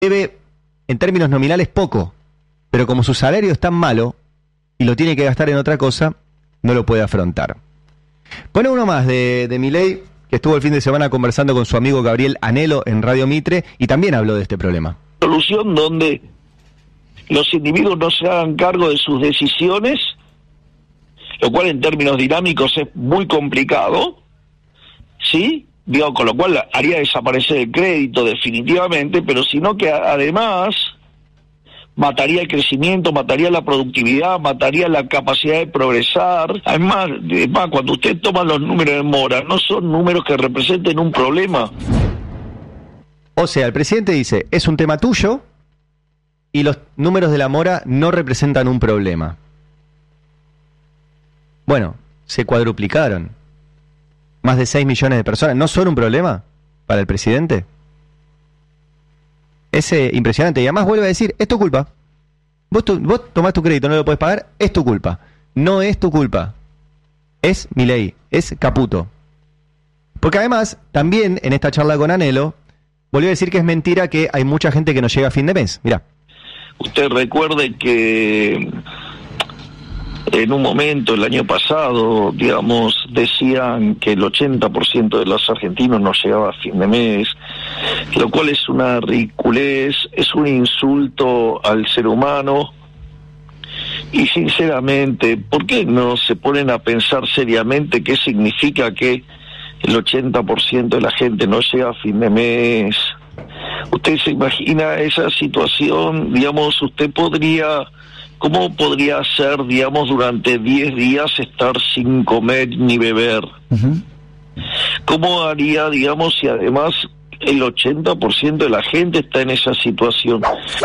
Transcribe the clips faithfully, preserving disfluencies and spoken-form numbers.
debe, en términos nominales, poco, pero como su salario es tan malo y lo tiene que gastar en otra cosa, no lo puede afrontar. Pone uno más de, de Milei, que estuvo el fin de semana conversando con su amigo Gabriel Anelo en Radio Mitre y también habló de este problema. Solución donde los individuos no se hagan cargo de sus decisiones, lo cual en términos dinámicos es muy complicado, ¿sí? Digo, con lo cual haría desaparecer el crédito definitivamente, pero sino que además mataría el crecimiento, mataría la productividad, mataría la capacidad de progresar. Además, además, cuando usted toma los números de mora, no son números que representen un problema. O sea, el presidente dice, es un tema tuyo y los números de la mora no representan un problema. Bueno, se cuadruplicaron. Más de seis millones de personas. ¿No son un problema para el presidente? Es eh, impresionante. Y además vuelve a decir, es tu culpa. Vos, tu, vos tomás tu crédito, no lo podés pagar, es tu culpa. No es tu culpa. Es Milei, es Caputo. Porque además, también en esta charla con Anelo, volvió a decir que es mentira que hay mucha gente que no llega a fin de mes. Mirá. Usted recuerde que en un momento, el año pasado, digamos, decían que el ochenta por ciento de los argentinos no llegaba a fin de mes, lo cual es una ridiculez, es un insulto al ser humano. Y sinceramente, ¿por qué no se ponen a pensar seriamente qué significa que el ochenta por ciento de la gente no llega a fin de mes? ¿Usted se imagina esa situación? Digamos, usted podría... ¿Cómo podría ser, digamos, durante diez días estar sin comer ni beber? Uh-huh. ¿Cómo haría, digamos, si además el ochenta por ciento de la gente está en esa situación?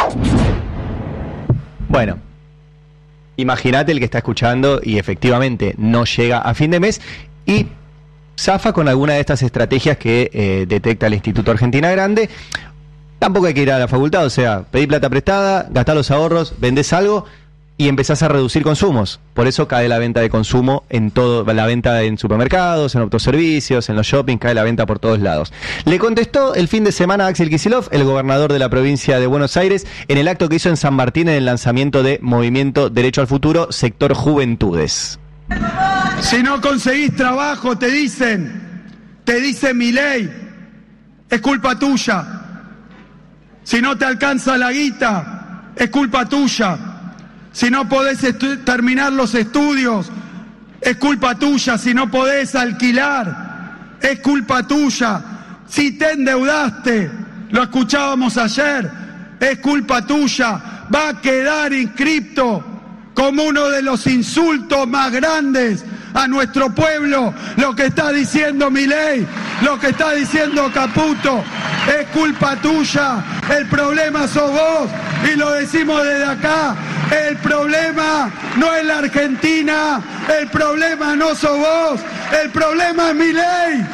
Bueno, imagínate el que está escuchando y efectivamente no llega a fin de mes y zafa con alguna de estas estrategias que eh, detecta el Instituto Argentina Grande. Tampoco hay que ir a la facultad, o sea, pedí plata prestada, gastá los ahorros, vendés algo y empezás a reducir consumos. Por eso cae la venta de consumo en todo, la venta en supermercados, en autoservicios, en los shopping, cae la venta por todos lados. Le contestó el fin de semana a Axel Kicillof, el gobernador de la provincia de Buenos Aires, en el acto que hizo en San Martín en el lanzamiento de Movimiento Derecho al Futuro, sector Juventudes. Si no conseguís trabajo, te dicen, te dice Milei, es culpa tuya. Si no te alcanza la guita, es culpa tuya. Si no podés estu- terminar los estudios, es culpa tuya. Si no podés alquilar, es culpa tuya. Si te endeudaste, lo escuchábamos ayer, es culpa tuya. Va a quedar inscripto como uno de los insultos más grandes a nuestro pueblo lo que está diciendo Milei, lo que está diciendo Caputo. Es culpa tuya, el problema sos vos, y lo decimos desde acá. El problema no es la Argentina, el problema no sos vos, el problema es Milei.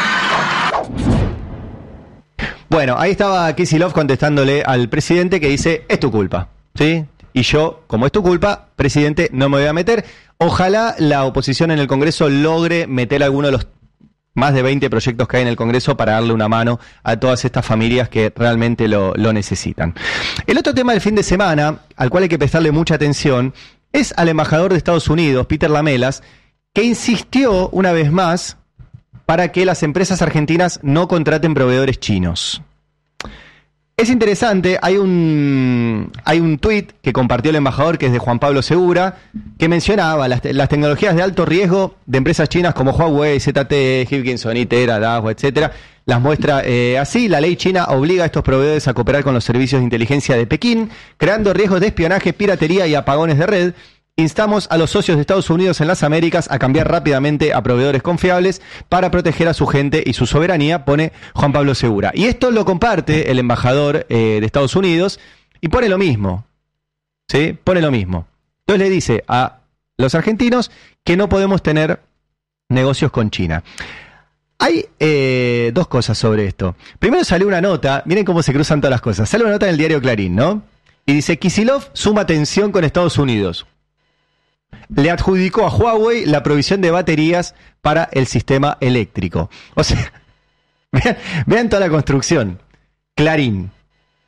Bueno, ahí estaba Kicillof contestándole al presidente que dice, es tu culpa, ¿sí? Y yo, como es tu culpa, presidente, no me voy a meter. Ojalá la oposición en el Congreso logre meter alguno de los más de veinte proyectos que hay en el Congreso para darle una mano a todas estas familias que realmente lo, lo necesitan. El otro tema del fin de semana, al cual hay que prestarle mucha atención, es al embajador de Estados Unidos, Peter Lamelas, que insistió una vez más para que las empresas argentinas no contraten proveedores chinos. Es interesante, hay un hay un tuit que compartió el embajador, que es de Juan Pablo Segura, que mencionaba las, las tecnologías de alto riesgo de empresas chinas como Huawei, Z T E, Hikvision, Itera, Dahua, etcétera. Las muestra eh, así. La ley china obliga a estos proveedores a cooperar con los servicios de inteligencia de Pekín, creando riesgos de espionaje, piratería y apagones de red. Instamos a los socios de Estados Unidos en las Américas a cambiar rápidamente a proveedores confiables para proteger a su gente y su soberanía, pone Juan Pablo Segura. Y esto lo comparte el embajador eh, de Estados Unidos y pone lo mismo, ¿sí? Pone lo mismo. Entonces le dice a los argentinos que no podemos tener negocios con China. Hay eh, dos cosas sobre esto. Primero salió una nota, miren cómo se cruzan todas las cosas. Sale una nota en el diario Clarín, ¿no? Y dice, Kicillof suma tensión con Estados Unidos. Le adjudicó a Huawei la provisión de baterías para el sistema eléctrico. O sea, vean, vean toda la construcción. Clarín,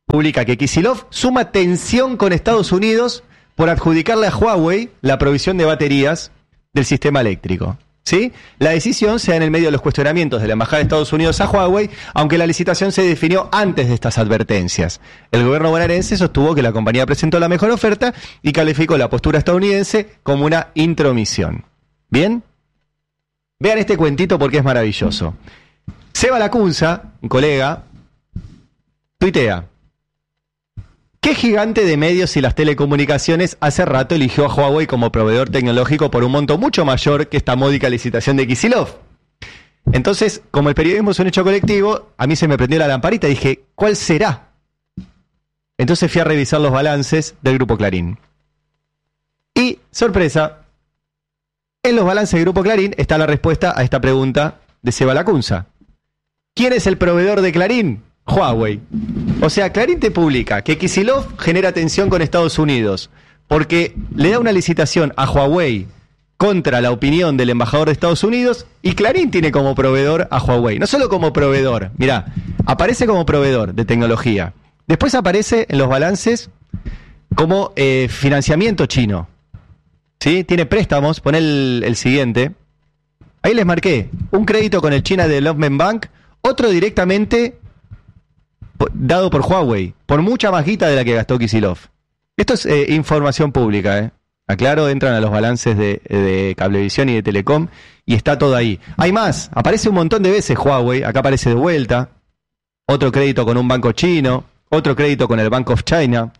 publica que Kicillof suma tensión con Estados Unidos por adjudicarle a Huawei la provisión de baterías del sistema eléctrico. ¿Sí? La decisión se da en el medio de los cuestionamientos de la Embajada de Estados Unidos a Huawei, aunque la licitación se definió antes de estas advertencias. El gobierno bonaerense sostuvo que la compañía presentó la mejor oferta y calificó la postura estadounidense como una intromisión. ¿Bien? Vean este cuentito porque es maravilloso. Seba Lacunza, un colega, tuitea: ¿qué gigante de medios y las telecomunicaciones hace rato eligió a Huawei como proveedor tecnológico por un monto mucho mayor que esta módica licitación de Kicillof? Entonces, como el periodismo es un hecho colectivo, a mí se me prendió la lamparita y dije, ¿cuál será? Entonces fui a revisar los balances del Grupo Clarín. Y, sorpresa, en los balances del Grupo Clarín está la respuesta a esta pregunta de Seba Lacunza. ¿Quién es el proveedor de Clarín? Huawei. O sea, Clarín te publica que Kicillof genera tensión con Estados Unidos porque le da una licitación a Huawei contra la opinión del embajador de Estados Unidos, y Clarín tiene como proveedor a Huawei. No solo como proveedor, mirá, aparece como proveedor de tecnología. Después aparece en los balances como eh, financiamiento chino. ¿Sí? Tiene préstamos, pon el, el siguiente. Ahí les marqué un crédito con el China Development Bank, otro directamente dado por Huawei, por mucha más guita de la que gastó Kicillof. Esto es eh, información pública, ¿eh? Aclaro, entran a los balances de, de Cablevisión y de Telecom y está todo ahí. Hay más, aparece un montón de veces Huawei, acá aparece de vuelta, otro crédito con un banco chino, otro crédito con el Bank of China.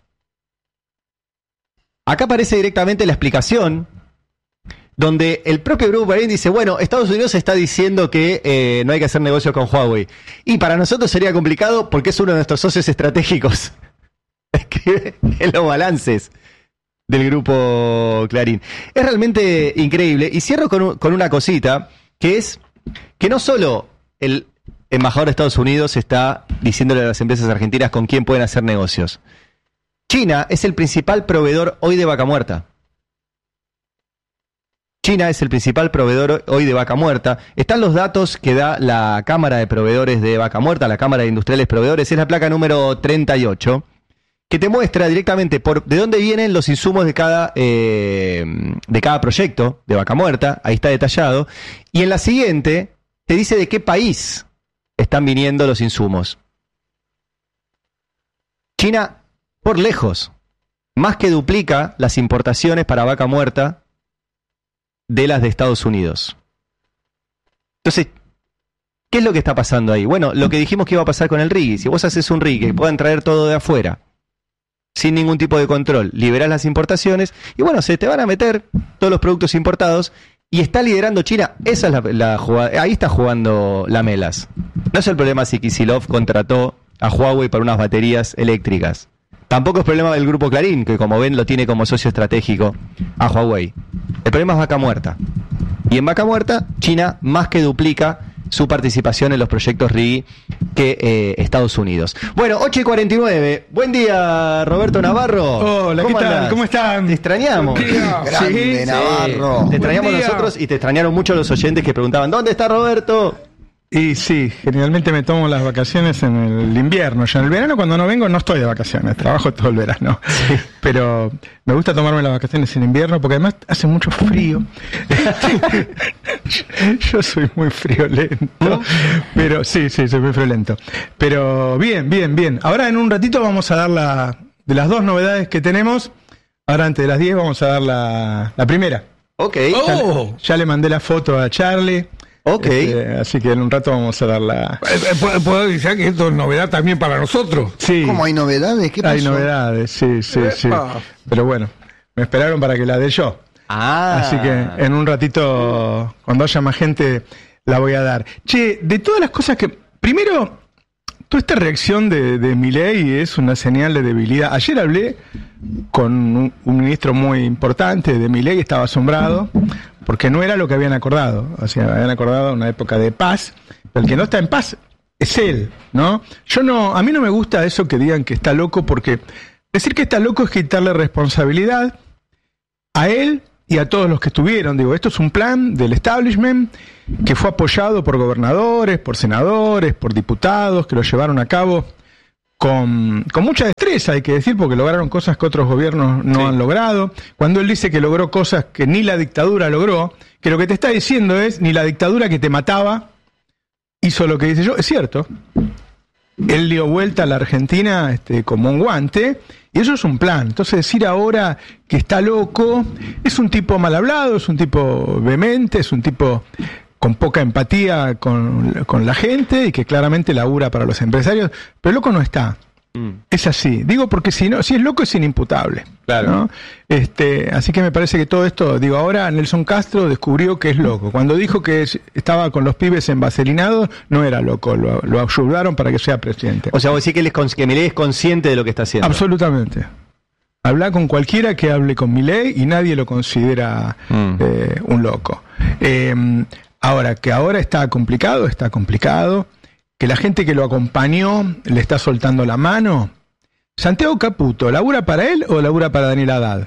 Acá aparece directamente la explicación, donde el propio Grupo Clarín dice, bueno, Estados Unidos está diciendo que eh, no hay que hacer negocios con Huawei. Y para nosotros sería complicado porque es uno de nuestros socios estratégicos. Escribe en los balances del Grupo Clarín. Es realmente increíble. Y cierro con, un, con una cosita, que es que no solo el embajador de Estados Unidos está diciéndole a las empresas argentinas con quién pueden hacer negocios. China es el principal proveedor hoy de vaca muerta. China es el principal proveedor hoy de vaca muerta. Están los datos que da la Cámara de Proveedores de Vaca Muerta, la Cámara de Industriales Proveedores, es la placa número treinta y ocho, que te muestra directamente por de dónde vienen los insumos de cada, eh, de cada proyecto de vaca muerta, ahí está detallado, y en la siguiente te dice de qué país están viniendo los insumos. China, por lejos, más que duplica las importaciones para vaca muerta de las de Estados Unidos. Entonces, ¿qué es lo que está pasando ahí? Bueno, lo que dijimos que iba a pasar con el rigui. Si vos haces un rigui que puedan traer todo de afuera, sin ningún tipo de control, liberás las importaciones, y bueno, se te van a meter todos los productos importados, y está liderando China. Esa es la, la jugada. Ahí está jugando la Melas. No es el problema si Kicillof contrató a Huawei para unas baterías eléctricas. Tampoco es problema del Grupo Clarín, que como ven lo tiene como socio estratégico a Huawei. El problema es vaca muerta. Y en vaca muerta, China más que duplica su participación en los proyectos rigui que eh, Estados Unidos. Bueno, ocho y cuarenta y nueve. Buen día, Roberto Navarro. Hola, ¿qué tal? Andás? ¿Cómo están? Te extrañamos. Grande, Sí, Navarro. Sí. Te extrañamos nosotros y te extrañaron mucho los oyentes que preguntaban, ¿dónde está Roberto? Y sí, generalmente me tomo las vacaciones en el invierno. Ya en el verano, cuando no vengo, no estoy de vacaciones. Trabajo todo el verano. Sí. Pero me gusta tomarme las vacaciones en invierno porque además hace mucho frío. Yo soy muy friolento. ¿No? Pero sí, sí, soy muy friolento. Pero bien, bien, bien. Ahora en un ratito vamos a dar la... De las dos novedades que tenemos, ahora antes de las diez vamos a dar la, la primera. Ok. Ya, Oh. le, ya le mandé la foto a Charlie. Ok. Este, así que en un rato vamos a dar la... ¿Puedo avisar que esto es novedad también para nosotros? Sí. ¿Cómo hay novedades? ¿Qué pasó? Hay novedades, sí, sí, sí. Epa. Pero bueno, me esperaron para que la dé yo. Ah. Así que en un ratito, cuando haya más gente, la voy a dar. Che, de todas las cosas que... Primero, toda esta reacción de, de Milei es una señal de debilidad. Ayer hablé con un, un ministro muy importante de Milei, estaba asombrado, porque no era lo que habían acordado. O sea, habían acordado una época de paz, pero el que no está en paz es él, ¿no? Yo no, a mí no me gusta eso que digan que está loco, porque decir que está loco es quitarle responsabilidad a él y a todos los que estuvieron. Digo, esto es un plan del establishment que fue apoyado por gobernadores, por senadores, por diputados, que lo llevaron a cabo con, con mucha destreza, hay que decir, porque lograron cosas que otros gobiernos no Sí. han logrado. Cuando él dice que logró cosas que ni la dictadura logró, que lo que te está diciendo es, ni la dictadura que te mataba hizo lo que dice yo, es cierto. Él dio vuelta a la Argentina este, como un guante, y eso es un plan. Entonces decir ahora que está loco, es un tipo mal hablado, es un tipo vehemente, es un tipo con poca empatía con, con la gente y que claramente labura para los empresarios, pero loco no está. Mm. Es así. Digo porque si no, si es loco es inimputable. Claro. ¿No? Este, así que me parece que todo esto, digo, ahora Nelson Castro descubrió que es loco. Cuando dijo que estaba con los pibes envaselinados, no era loco, lo, lo ayudaron para que sea presidente. O sea, vos decís que, él es cons- que Milei es consciente de lo que está haciendo. Absolutamente. Habla con cualquiera que hable con Milei y nadie lo considera mm. eh, un loco. Eh, ahora, que ahora está complicado, está complicado. Que la gente que lo acompañó le está soltando la mano. Santiago Caputo, ¿labura para él o labura para Daniel Haddad?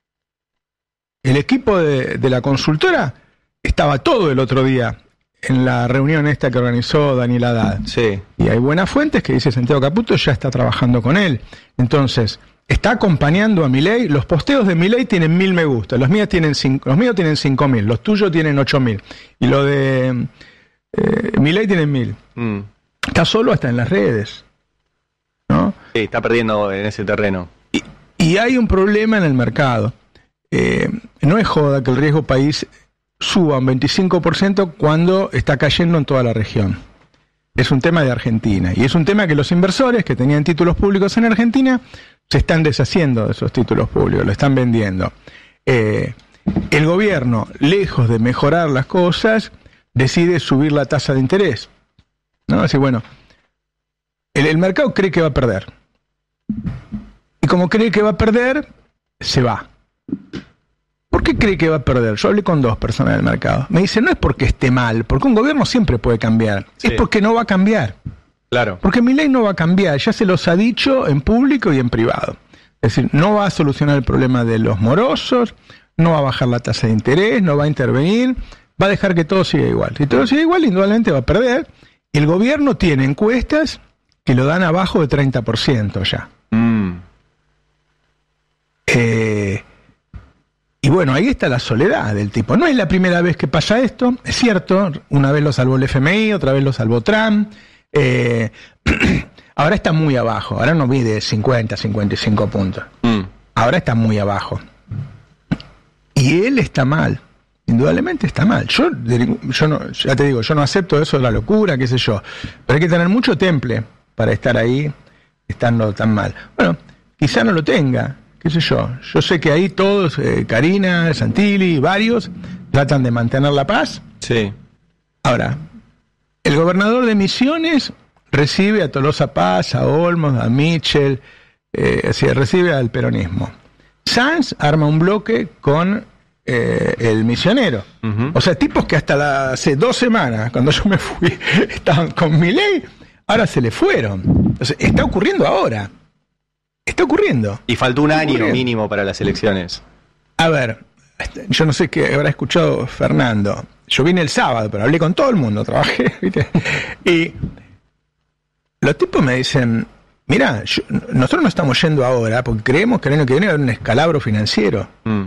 El equipo de, de la consultora estaba todo el otro día en la reunión esta que organizó Daniel Haddad. Sí. Y hay buenas fuentes que dice Santiago Caputo ya está trabajando con él. Entonces, está acompañando a Milei. Los posteos de Milei tienen mil me gusta. Los míos tienen cinco, los míos tienen cinco mil. Los tuyos tienen ocho mil. Y lo de eh, Milei tienen mil. Mm. Está solo hasta en las redes, ¿no? Sí, está perdiendo en ese terreno. Y, y hay un problema en el mercado. Eh, no es joda que el riesgo país suba un veinticinco por ciento cuando está cayendo en toda la región. Es un tema de Argentina. Y es un tema que los inversores que tenían títulos públicos en Argentina se están deshaciendo de esos títulos públicos, lo están vendiendo. Eh, el gobierno, lejos de mejorar las cosas, decide subir la tasa de interés. ¿No? Así, bueno, el, el mercado cree que va a perder. Y como cree que va a perder, se va. ¿Por qué cree que va a perder? Yo hablé con dos personas del mercado. Me dicen, no es porque esté mal, porque un gobierno siempre puede cambiar. Sí. Es porque no va a cambiar. Claro. Porque Milei no va a cambiar, ya se los ha dicho en público y en privado. Es decir, no va a solucionar el problema de los morosos, no va a bajar la tasa de interés, no va a intervenir, va a dejar que todo siga igual. Si todo sigue igual, indudablemente va a perder. El gobierno tiene encuestas que lo dan abajo de treinta por ciento ya. Mm. Eh, y bueno, ahí está la soledad del tipo. No es la primera vez que pasa esto, es cierto. Una vez lo salvó el F M I, otra vez lo salvó Trump. Eh, ahora está muy abajo. Ahora no mide cincuenta, cincuenta y cinco puntos. Mm. Ahora está muy abajo. Y él está mal. Indudablemente está mal. Yo, yo no, ya te digo, yo no acepto eso de la locura, qué sé yo. Pero hay que tener mucho temple para estar ahí estando tan mal. Bueno, quizá no lo tenga, qué sé yo. Yo sé que ahí todos, eh, Karina, Santilli, varios, tratan de mantener la paz. Sí. Ahora, el gobernador de Misiones recibe a Tolosa Paz, a Olmos, a Mitchell, eh, así, recibe al peronismo. Sanz arma un bloque con Eh, el misionero. Uh-huh. O sea, tipos que hasta la, hace dos semanas, cuando yo me fui, estaban con Milei, ahora se le fueron. Entonces, está ocurriendo ahora. Está ocurriendo. Y faltó un año mínimo para las elecciones. A ver, yo no sé qué habrá escuchado Fernando. Yo vine el sábado, pero hablé con todo el mundo, trabajé, ¿viste? Y los tipos me dicen, mirá, yo, nosotros no estamos yendo ahora porque creemos que el año que viene va a haber un escalabro financiero. Mm.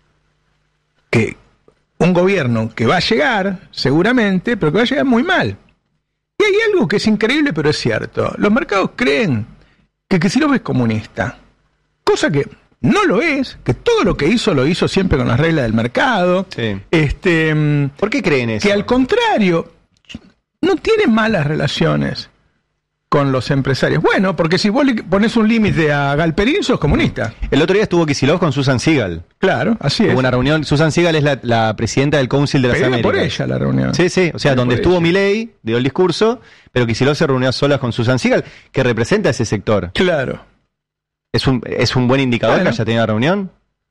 Que un gobierno que va a llegar, seguramente, pero que va a llegar muy mal. Y hay algo que es increíble, pero es cierto. Los mercados creen que Kicillof es comunista. Cosa que no lo es, que todo lo que hizo lo hizo siempre con las reglas del mercado. Sí. Este, ¿Por qué creen eso? Que al contrario, no tiene malas relaciones con los empresarios. Bueno, porque si vos le pones un límite a Galperín, sos comunista. El otro día estuvo Kicillof con Susan Siegel. Claro, así es. Hubo una reunión. Susan Siegel es la, la presidenta del Council de las Pero Américas. por ella la reunión. Sí, sí. O sea, pero donde estuvo Milei, dio el discurso, pero Kicillof se reunió a solas con Susan Siegel, que representa ese sector. Claro. ¿Es un, es un buen indicador claro. que haya tenido la reunión?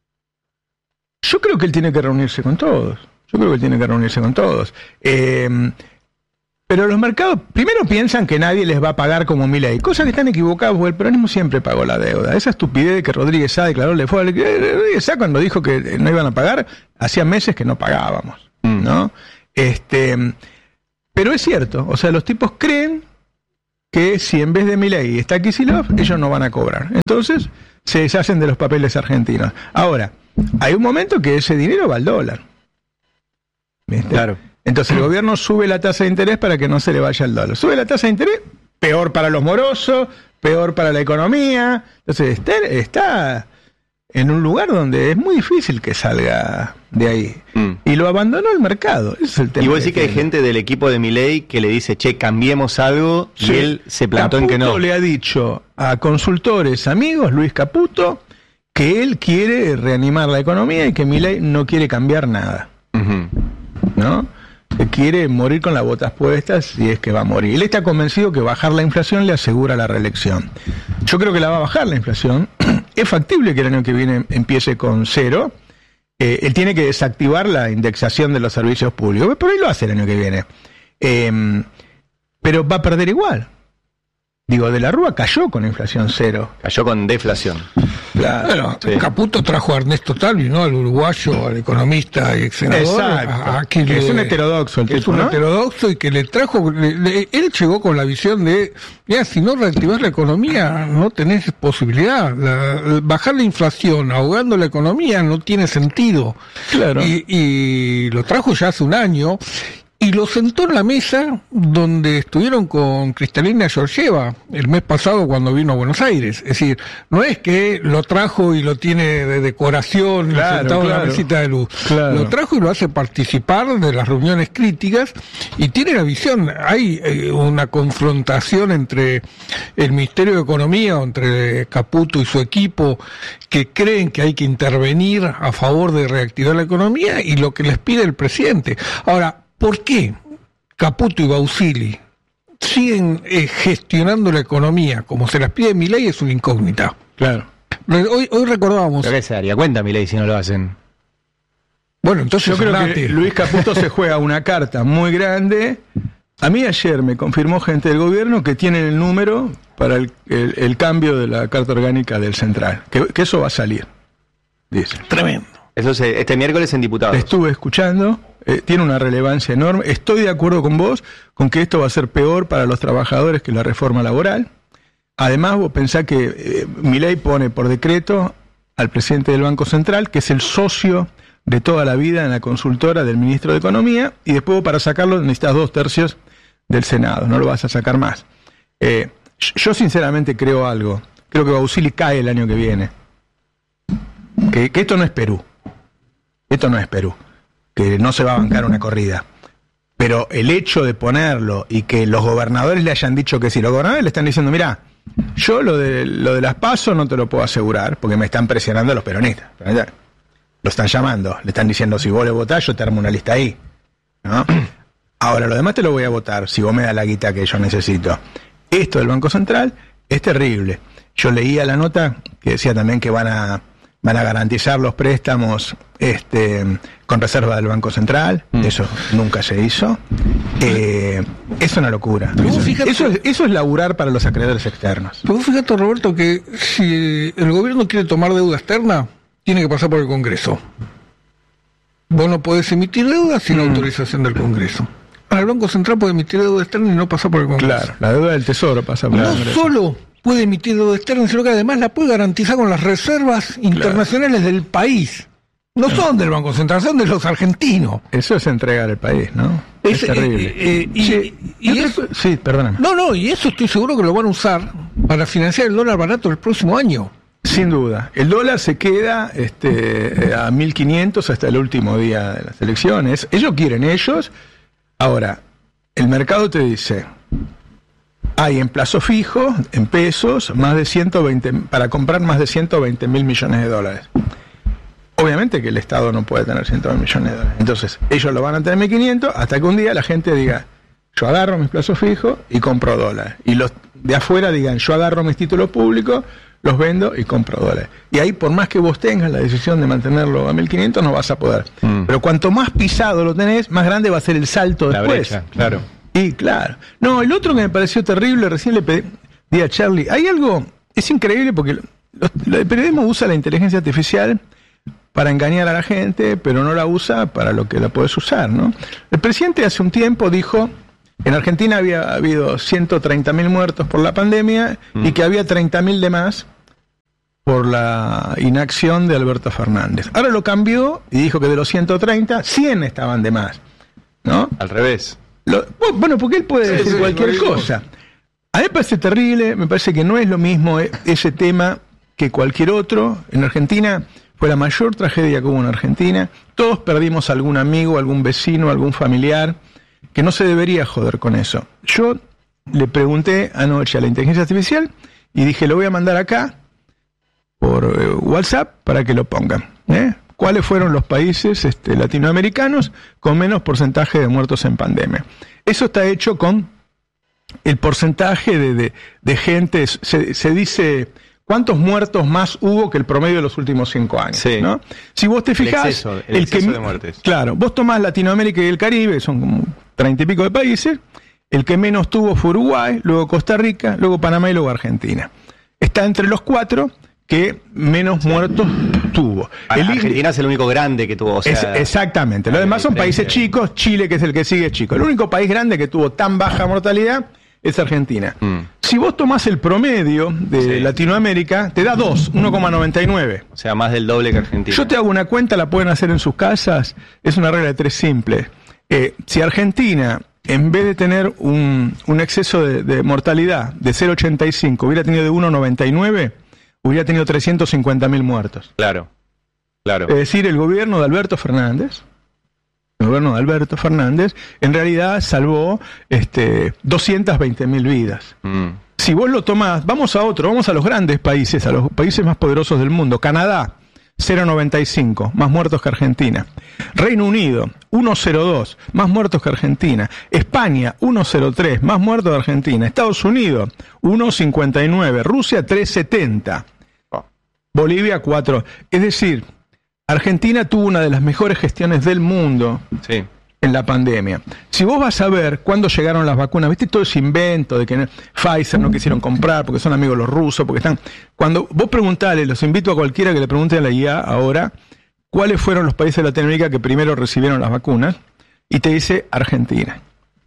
Yo creo que él tiene que reunirse con todos. Yo creo que él tiene que reunirse con todos. Eh... Pero los mercados primero piensan que nadie les va a pagar como Milei, cosa que están equivocados, porque el peronismo siempre pagó la deuda. Esa estupidez de que Rodríguez Sá declaró le fue Rodríguez Sá cuando dijo que no iban a pagar, hacía meses que no pagábamos, ¿no? Este, pero es cierto, o sea, los tipos creen que si en vez de Milei está Kicillof, ellos no van a cobrar. Entonces, se deshacen de los papeles argentinos. Ahora, hay un momento que ese dinero va al dólar. ¿Viste? Claro. Entonces el gobierno sube la tasa de interés para que no se le vaya el dólar. Sube la tasa de interés, peor para los morosos, peor para la economía. Entonces está, está en un lugar donde es muy difícil que salga de ahí. Mm. Y lo abandonó el mercado. Ese es el tema. Y vos decís que hay gente del equipo de Milei que le dice, che, cambiemos algo, sí. Y él se plantó Caputo en que no. Le ha dicho a consultores amigos, Luis Caputo, que él quiere reanimar la economía y que Milei no quiere cambiar nada. Uh-huh. ¿No? Que quiere morir con las botas puestas si es que va a morir. Él está convencido que bajar la inflación le asegura la reelección. Yo creo que la va a bajar la inflación. Es factible que el año que viene empiece con cero. Eh, él tiene que desactivar la indexación de los servicios públicos, pero él lo hace el año que viene. Eh, pero va a perder igual. Digo, De la Rúa cayó con inflación cero. Cayó con deflación. Claro. Bueno, sí. Caputo trajo a Ernesto Talvi, ¿no? Al uruguayo, al economista y ex senador. Exacto. A, a que que le, es un heterodoxo el Es tipo, un ¿no? heterodoxo y que le trajo... Le, le, él llegó con la visión de, mira, si no reactivás la economía, no tenés posibilidad. La, bajar la inflación ahogando la economía no tiene sentido. Claro. Y, y lo trajo ya hace un año... Y lo sentó en la mesa donde estuvieron con Cristalina Georgieva el mes pasado cuando vino a Buenos Aires. Es decir, no es que lo trajo y lo tiene de decoración, claro, sentado claro, en la mesita de luz. Claro. Lo trajo y lo hace participar de las reuniones críticas y tiene la visión. Hay eh, una confrontación entre el Ministerio de Economía, entre Caputo y su equipo, que creen que hay que intervenir a favor de reactivar la economía y lo que les pide el presidente. Ahora, ¿por qué Caputo y Bausili siguen eh, gestionando la economía como se las pide Milei? Es una incógnita. Claro. Hoy, hoy recordábamos... ¿Pero qué se daría cuenta Milei si no lo hacen? Bueno, entonces yo creo andate. que Luis Caputo se juega una carta muy grande. A mí ayer me confirmó gente del gobierno que tienen el número para el, el, el cambio de la carta orgánica del Central. Que, que eso va a salir, dice. Tremendo. Eso se, este miércoles en Diputados. Estuve escuchando, eh, tiene una relevancia enorme. Estoy de acuerdo con vos con que esto va a ser peor para los trabajadores que la reforma laboral. Además, vos pensás que eh, Milei pone por decreto al presidente del Banco Central, que es el socio de toda la vida en la consultora del ministro de Economía, y después para sacarlo necesitas dos tercios del Senado, no lo vas a sacar más. Eh, yo sinceramente creo algo, creo que Bausili cae el año que viene. Que, que esto no es Perú. Esto no es Perú, que no se va a bancar una corrida. Pero el hecho de ponerlo y que los gobernadores le hayan dicho que sí, los gobernadores le están diciendo, mirá, yo lo de lo de las PASO no te lo puedo asegurar, porque me están presionando los peronistas. Lo están llamando, le están diciendo, si vos le votás, yo te armo una lista ahí, ¿no? Ahora, lo demás te lo voy a votar, si vos me das la guita que yo necesito. Esto del Banco Central es terrible. Yo leía la nota que decía también que van a... van a garantizar los préstamos este, con reserva del Banco Central. Mm. Eso nunca se hizo. Eh, es una locura. Eso, fíjate, eso, es, eso es laburar para los acreedores externos. Pero fíjate, Roberto, que si el gobierno quiere tomar deuda externa, tiene que pasar por el Congreso. Vos no podés emitir deuda sin mm. autorización del Congreso. Ahora, el Banco Central puede emitir deuda externa y no pasar por el Congreso. Claro, la deuda del Tesoro pasa por no el Congreso. No solo puede emitir deuda externa, sino que además la puede garantizar con las reservas internacionales claro. del país. No claro. son del Banco Central, son de los argentinos. Eso es entregar el país, ¿no? Es, es terrible. Eh, eh, y, sí, y eso, sí, perdóname. No, no, y eso estoy seguro que lo van a usar para financiar el dólar barato el próximo año. Sin duda. El dólar se queda este, a mil quinientos hasta el último día de las elecciones. Ellos quieren ellos. Ahora, el mercado te dice... Hay en plazo fijo, en pesos, más de ciento veinte, para comprar más de ciento veinte mil millones de dólares. Obviamente que el Estado no puede tener ciento veinte millones de dólares. Entonces, ellos lo van a tener mil quinientos hasta que un día la gente diga, yo agarro mis plazos fijos y compro dólares. Y los de afuera digan, yo agarro mis títulos públicos, los vendo y compro dólares. Y ahí, por más que vos tengas la decisión de mantenerlo a mil quinientos, no vas a poder. Mm. Pero cuanto más pisado lo tenés, más grande va a ser el salto la después. Brecha, claro. Y claro. No, el otro que me pareció terrible, recién le pedí a Charlie, hay algo, es increíble porque los, el periodismo usa la inteligencia artificial para engañar a la gente, pero no la usa para lo que la puedes usar, ¿no? El presidente hace un tiempo dijo en Argentina había habido ciento treinta mil muertos por la pandemia mm. y que había treinta mil de más por la inacción de Alberto Fernández. Ahora lo cambió y dijo que de los ciento treinta, cien estaban de más, ¿no? Al revés. Lo, bueno, porque él puede sí, decir sí, cualquier cosa. A mí me parece terrible, me parece que no es lo mismo ese tema que cualquier otro. En Argentina fue la mayor tragedia que hubo en Argentina. Todos perdimos algún amigo, algún vecino, algún familiar, que no se debería joder con eso. Yo le pregunté anoche a la inteligencia artificial y dije, lo voy a mandar acá por eh, WhatsApp para que lo pongan. ¿eh? ¿Cuáles fueron los países este, latinoamericanos con menos porcentaje de muertos en pandemia? Eso está hecho con el porcentaje de, de, de gente, se, se dice cuántos muertos más hubo que el promedio de los últimos cinco años. Sí. ¿no? Si vos te fijás, el exceso, el el exceso que, de muertes. Claro, vos tomás Latinoamérica y el Caribe, son como treinta y pico de países, el que menos tuvo fue Uruguay, luego Costa Rica, luego Panamá y luego Argentina. Está entre los cuatro que menos sí. muertos tuvo. El Argentina es el único grande que tuvo. O sea, es, exactamente. Los demás son países chicos. Chile, que es el que sigue, es chico. El único país grande que tuvo tan baja mortalidad es Argentina. Mm. Si vos tomás el promedio de sí. Latinoamérica, te da dos, uno coma noventa y nueve. O sea, más del doble que Argentina. Yo te hago una cuenta, la pueden hacer en sus casas. Es una regla de tres simple. Eh, si Argentina, en vez de tener un, un exceso de, de mortalidad de cero coma ochenta y cinco, hubiera tenido de uno coma noventa y nueve, hubiera tenido trescientos cincuenta mil muertos. Claro, claro. Es decir, el gobierno de Alberto Fernández, el gobierno de Alberto Fernández, en realidad salvó este, doscientas veinte mil vidas. Mm. Si vos lo tomás, vamos a otro, vamos a los grandes países, a los países más poderosos del mundo. Canadá, cero coma noventa y cinco, más muertos que Argentina. Reino Unido, uno coma cero dos, más muertos que Argentina. España, uno coma cero tres, más muertos que Argentina. Estados Unidos, uno coma cincuenta y nueve. Rusia, tres coma setenta. Bolivia, cuatro. Es decir, Argentina tuvo una de las mejores gestiones del mundo sí. en la pandemia. Si vos vas a ver cuándo llegaron las vacunas, viste todo ese invento de que no, Pfizer no quisieron comprar porque son amigos los rusos, porque están... Cuando vos preguntale, los invito a cualquiera que le pregunte a la I A ahora, cuáles fueron los países de Latinoamérica que primero recibieron las vacunas, y te dice Argentina.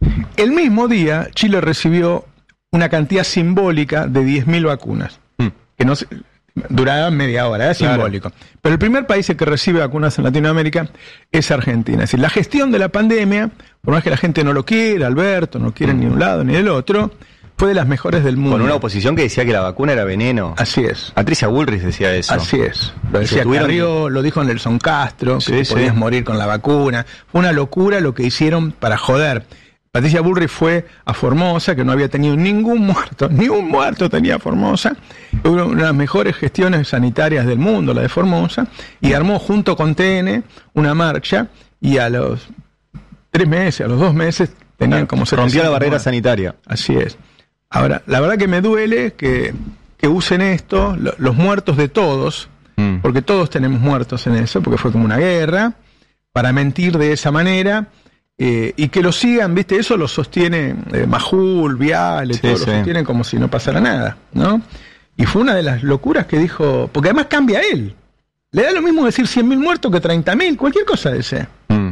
El mismo día, Chile recibió una cantidad simbólica de diez mil vacunas, hmm. que no se... duraba media hora, es claro. simbólico. Pero el primer país que recibe vacunas en Latinoamérica es Argentina. Es decir, la gestión de la pandemia, por más que la gente no lo quiera, Alberto, no lo quiere mm. ni de un lado ni del otro, fue de las mejores del mundo. Con una oposición que decía que la vacuna era veneno. Así es. Patricia Bullrich decía eso. Así es. Lo decía Carrió, lo dijo Nelson Castro, sí, que sí. podías morir con la vacuna. Fue una locura lo que hicieron para joder. Patricia Bullrich fue a Formosa, que no había tenido ningún muerto, ni un muerto tenía Formosa, una de las mejores gestiones sanitarias del mundo, la de Formosa, y armó junto con T N una marcha, y a los tres meses, a los dos meses, tenían como... Se rompió la barrera sanitaria. Así es. Ahora, la verdad que me duele que, que usen esto, lo, los muertos de todos, mm. porque todos tenemos muertos en eso, porque fue como una guerra, para mentir de esa manera... Eh, y que lo sigan, viste, eso lo sostiene eh, Majul, Viale, sí, todo sí. lo sostienen como si no pasara nada, ¿no? Y fue una de las locuras que dijo, porque además cambia él. Le da lo mismo decir cien mil muertos que treinta mil, cualquier cosa de ese. Mm.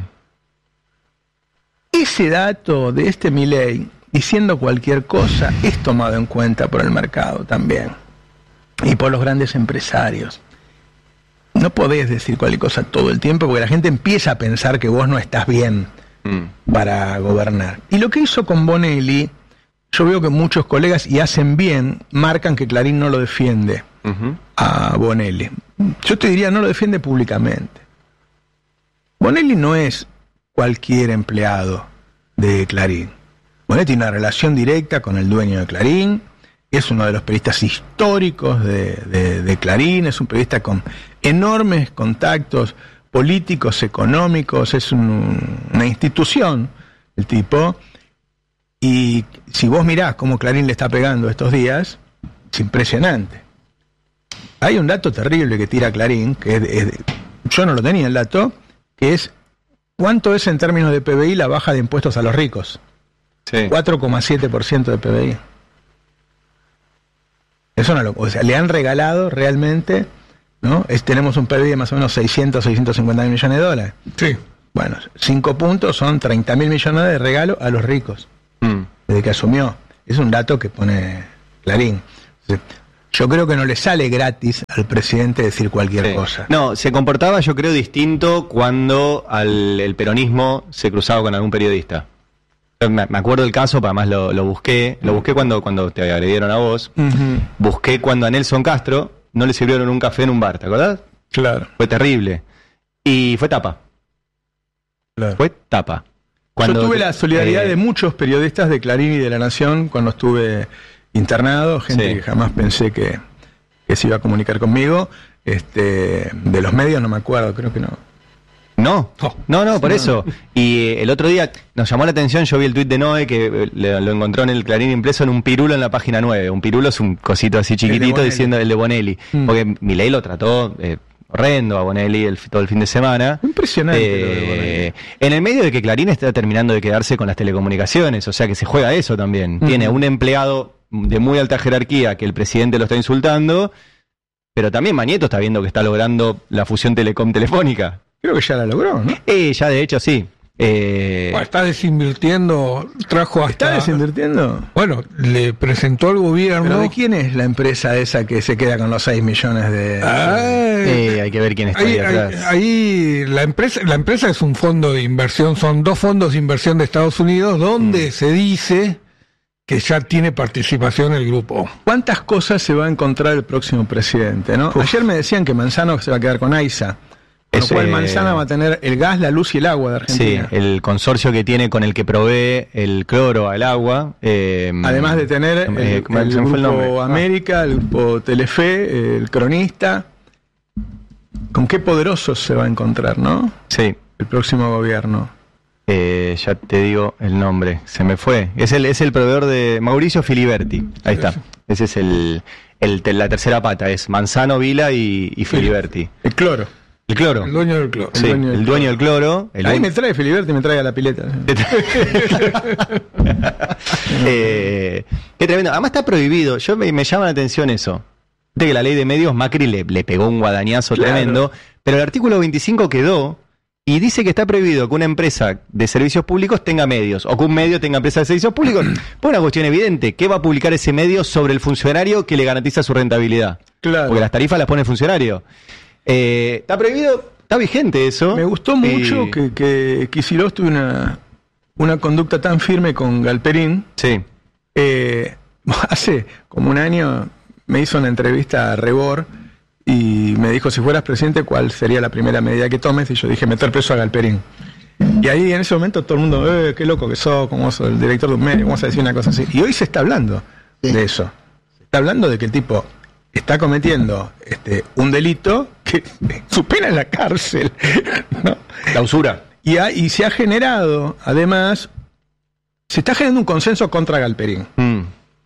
Ese dato de este Milei, diciendo cualquier cosa, es tomado en cuenta por el mercado también. Y por los grandes empresarios. No podés decir cualquier cosa todo el tiempo, porque la gente empieza a pensar que vos no estás bien para gobernar. Y lo que hizo con Bonelli, yo veo que muchos colegas, y hacen bien, marcan que Clarín no lo defiende uh-huh. a Bonelli. Yo te diría, no lo defiende públicamente. Bonelli no es cualquier empleado de Clarín. Bonelli tiene una relación directa con el dueño de Clarín, es uno de los periodistas históricos de, de, de Clarín, es un periodista con enormes contactos políticos, económicos, es un, una institución el tipo, y si vos mirás cómo Clarín le está pegando estos días, es impresionante. Hay un dato terrible que tira Clarín, que es, es de, yo no lo tenía el dato, que es cuánto es en términos de P B I la baja de impuestos a los ricos. Sí. cuatro coma siete por ciento de P B I. Es una locura. O sea, le han regalado realmente... ¿no? Es, tenemos un P B I de más o menos seiscientos, seiscientos cincuenta mil millones de dólares. Sí. Bueno, cinco puntos son treinta mil millones de regalo a los ricos. Mm. desde que asumió. Es un dato que pone Clarín. Yo creo que no le sale gratis al presidente decir cualquier Sí. cosa. No, se comportaba yo creo distinto cuando al, el peronismo se cruzaba con algún periodista. Yo Me, me acuerdo del caso, además lo, lo busqué, lo busqué cuando, cuando te agredieron a vos, Ujú. busqué cuando a Nelson Castro no le sirvieron un café en un bar, ¿te acordás? Claro, Fue terrible. Y fue tapa, claro. fue tapa. Cuando, Yo tuve la solidaridad eh, de muchos periodistas de Clarín y de La Nación cuando estuve internado, gente Sí. que jamás pensé que, que se iba a comunicar conmigo. Este, de los medios no me acuerdo, creo que no. No, No. no, no, por eso. Y eh, el otro día nos llamó la atención, yo vi el tuit de Noé que eh, le- lo encontró en el Clarín impreso en un pirulo en la página nueve. Un pirulo es un cosito así chiquitito Bonelli. diciendo el de Bonelli. Mm. Porque Milei lo trató eh, horrendo a Bonelli el, todo el fin de semana. Impresionante Eh, lo de Bonelli. en el medio de que Clarín está terminando de quedarse con las telecomunicaciones, o sea que se juega eso también. Ujú. Tiene un empleado de muy alta jerarquía que el presidente lo está insultando, pero también Mañeto está viendo que está logrando la fusión telecom-telefónica. Creo que ya la logró, ¿no? Eh, ya de hecho sí. Eh, Bueno, está desinvirtiendo, trajo hasta... ¿Está desinvirtiendo? Bueno, le presentó al gobierno... ¿Pero de quién es la empresa esa que se queda con los seis millones de... Ay, eh, hay que ver quién está ahí, ahí ahí- atrás. ahí la empresa la empresa es un fondo de inversión, son dos fondos de inversión de Estados Unidos donde se dice que ya tiene participación el grupo. ¿Cuántas cosas se va a encontrar el próximo presidente, no? Ayer me decían que Manzano se va a quedar con AISA. Con lo Ese- cual Manzana va a tener el gas, la luz y el agua de Sí, Argentina. el consorcio que tiene con el que provee el cloro al agua. eh, Además de tener el, eh, ¿cómo el se me fue el nombre? grupo América, el grupo Telefe, el cronista. ¿Con qué poderosos se va a encontrar, no? Sí, El próximo gobierno. eh, ya te digo el nombre, se me fue. Es el, es el proveedor de Mauricio Filiberti. Ahí está. Ese es el, el te- la tercera pata, es Manzano, Vila y, y Filiberti. El cloro. El cloro. El dueño del club. Sí, el dueño del el dueño del cloro. El Ahí un- me trae Filiberti, me trae a la pileta. eh, qué tremendo. Además está prohibido. Yo me, me llama la atención eso. De que la ley de medios Macri le, le pegó un guadañazo Claro. tremendo, pero el artículo veinticinco quedó y dice que está prohibido que una empresa de servicios públicos tenga medios o que un medio tenga empresa de servicios públicos. Por una cuestión evidente, ¿qué va a publicar ese medio sobre el funcionario que le garantiza su rentabilidad? Claro. Porque las tarifas las pone el funcionario. Eh, está prohibido, está vigente eso. Me gustó mucho Y- que, que Kicillof tuvo una, una conducta tan firme con Galperín. Sí. Eh, hace como un año me hizo una entrevista a Rebor y me dijo, si fueras presidente, ¿cuál sería la primera medida que tomes? Y yo dije, meter preso a Galperín. Y ahí en ese momento todo el mundo, eh, qué loco que sos, como sos el director de un medio, vamos a decir una cosa así. Y hoy se está hablando de eso. Se está hablando de que el tipo está cometiendo este, un delito que su pena es la cárcel, ¿no? La usura. Y, ha- y se ha generado, además, se está generando un consenso contra Galperín, Mm.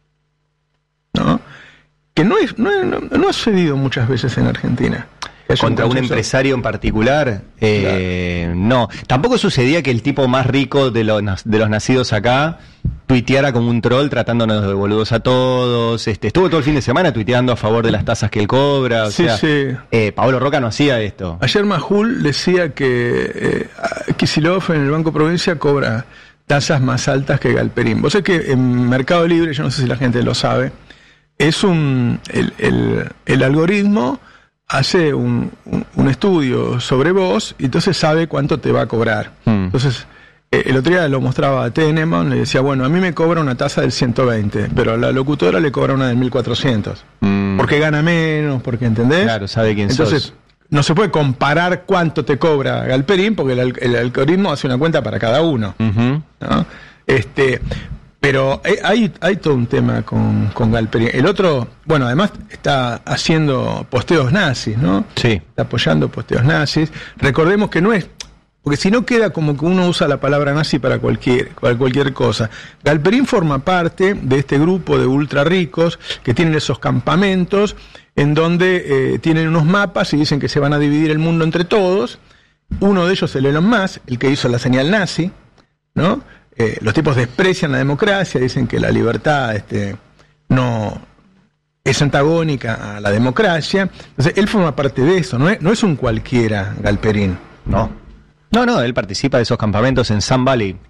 ¿no? Que no, es, no, no, no ha sucedido muchas veces en Argentina. Es Contra un consenso. empresario en particular, eh, no. Tampoco sucedía que el tipo más rico de los, nas- de los nacidos acá tuiteara como un troll tratándonos de boludos a todos. Este, estuvo todo el fin de semana tuiteando a favor de las tasas que él cobra. O Sí, sea, sí. eh, Pablo Roca no hacía esto. Ayer Majul decía que eh, Kicillof en el Banco Provincia cobra tasas más altas que Galperín. Vos sabés que en Mercado Libre, yo no sé si la gente lo sabe, es un el, el, el algoritmo hace un, un, un estudio sobre vos y entonces sabe cuánto te va a cobrar. Mm. Entonces, eh, el otro día lo mostraba a Teneman, le decía, bueno, a mí me cobra una tasa del ciento veinte, pero a la locutora le cobra una del mil cuatrocientos. Mm. Porque gana menos, porque ¿entendés? Claro, sabe quién Entonces, sos. no se puede comparar cuánto te cobra Galperín, porque el, al- el algoritmo hace una cuenta para cada uno, Ujú. ¿no? Este, pero eh, hay, hay todo un tema con, con Galperín. El otro, bueno, además está haciendo posteos nazis, ¿no? Sí. Está apoyando posteos nazis. Recordemos que no es, porque si no queda como que uno usa la palabra nazi para cualquier, para cualquier cosa. Galperín forma parte de este grupo de ultra ricos que tienen esos campamentos en donde eh, tienen unos mapas y dicen que se van a dividir el mundo entre todos. Uno de ellos es el Elon Musk, el que hizo la señal nazi, ¿no? Eh, los tipos desprecian la democracia, dicen que la libertad este, no es antagónica a la democracia. Entonces, él forma parte de eso, no es, no es un cualquiera Galperín. No. No, no, él participa de esos campamentos en Sun Valley.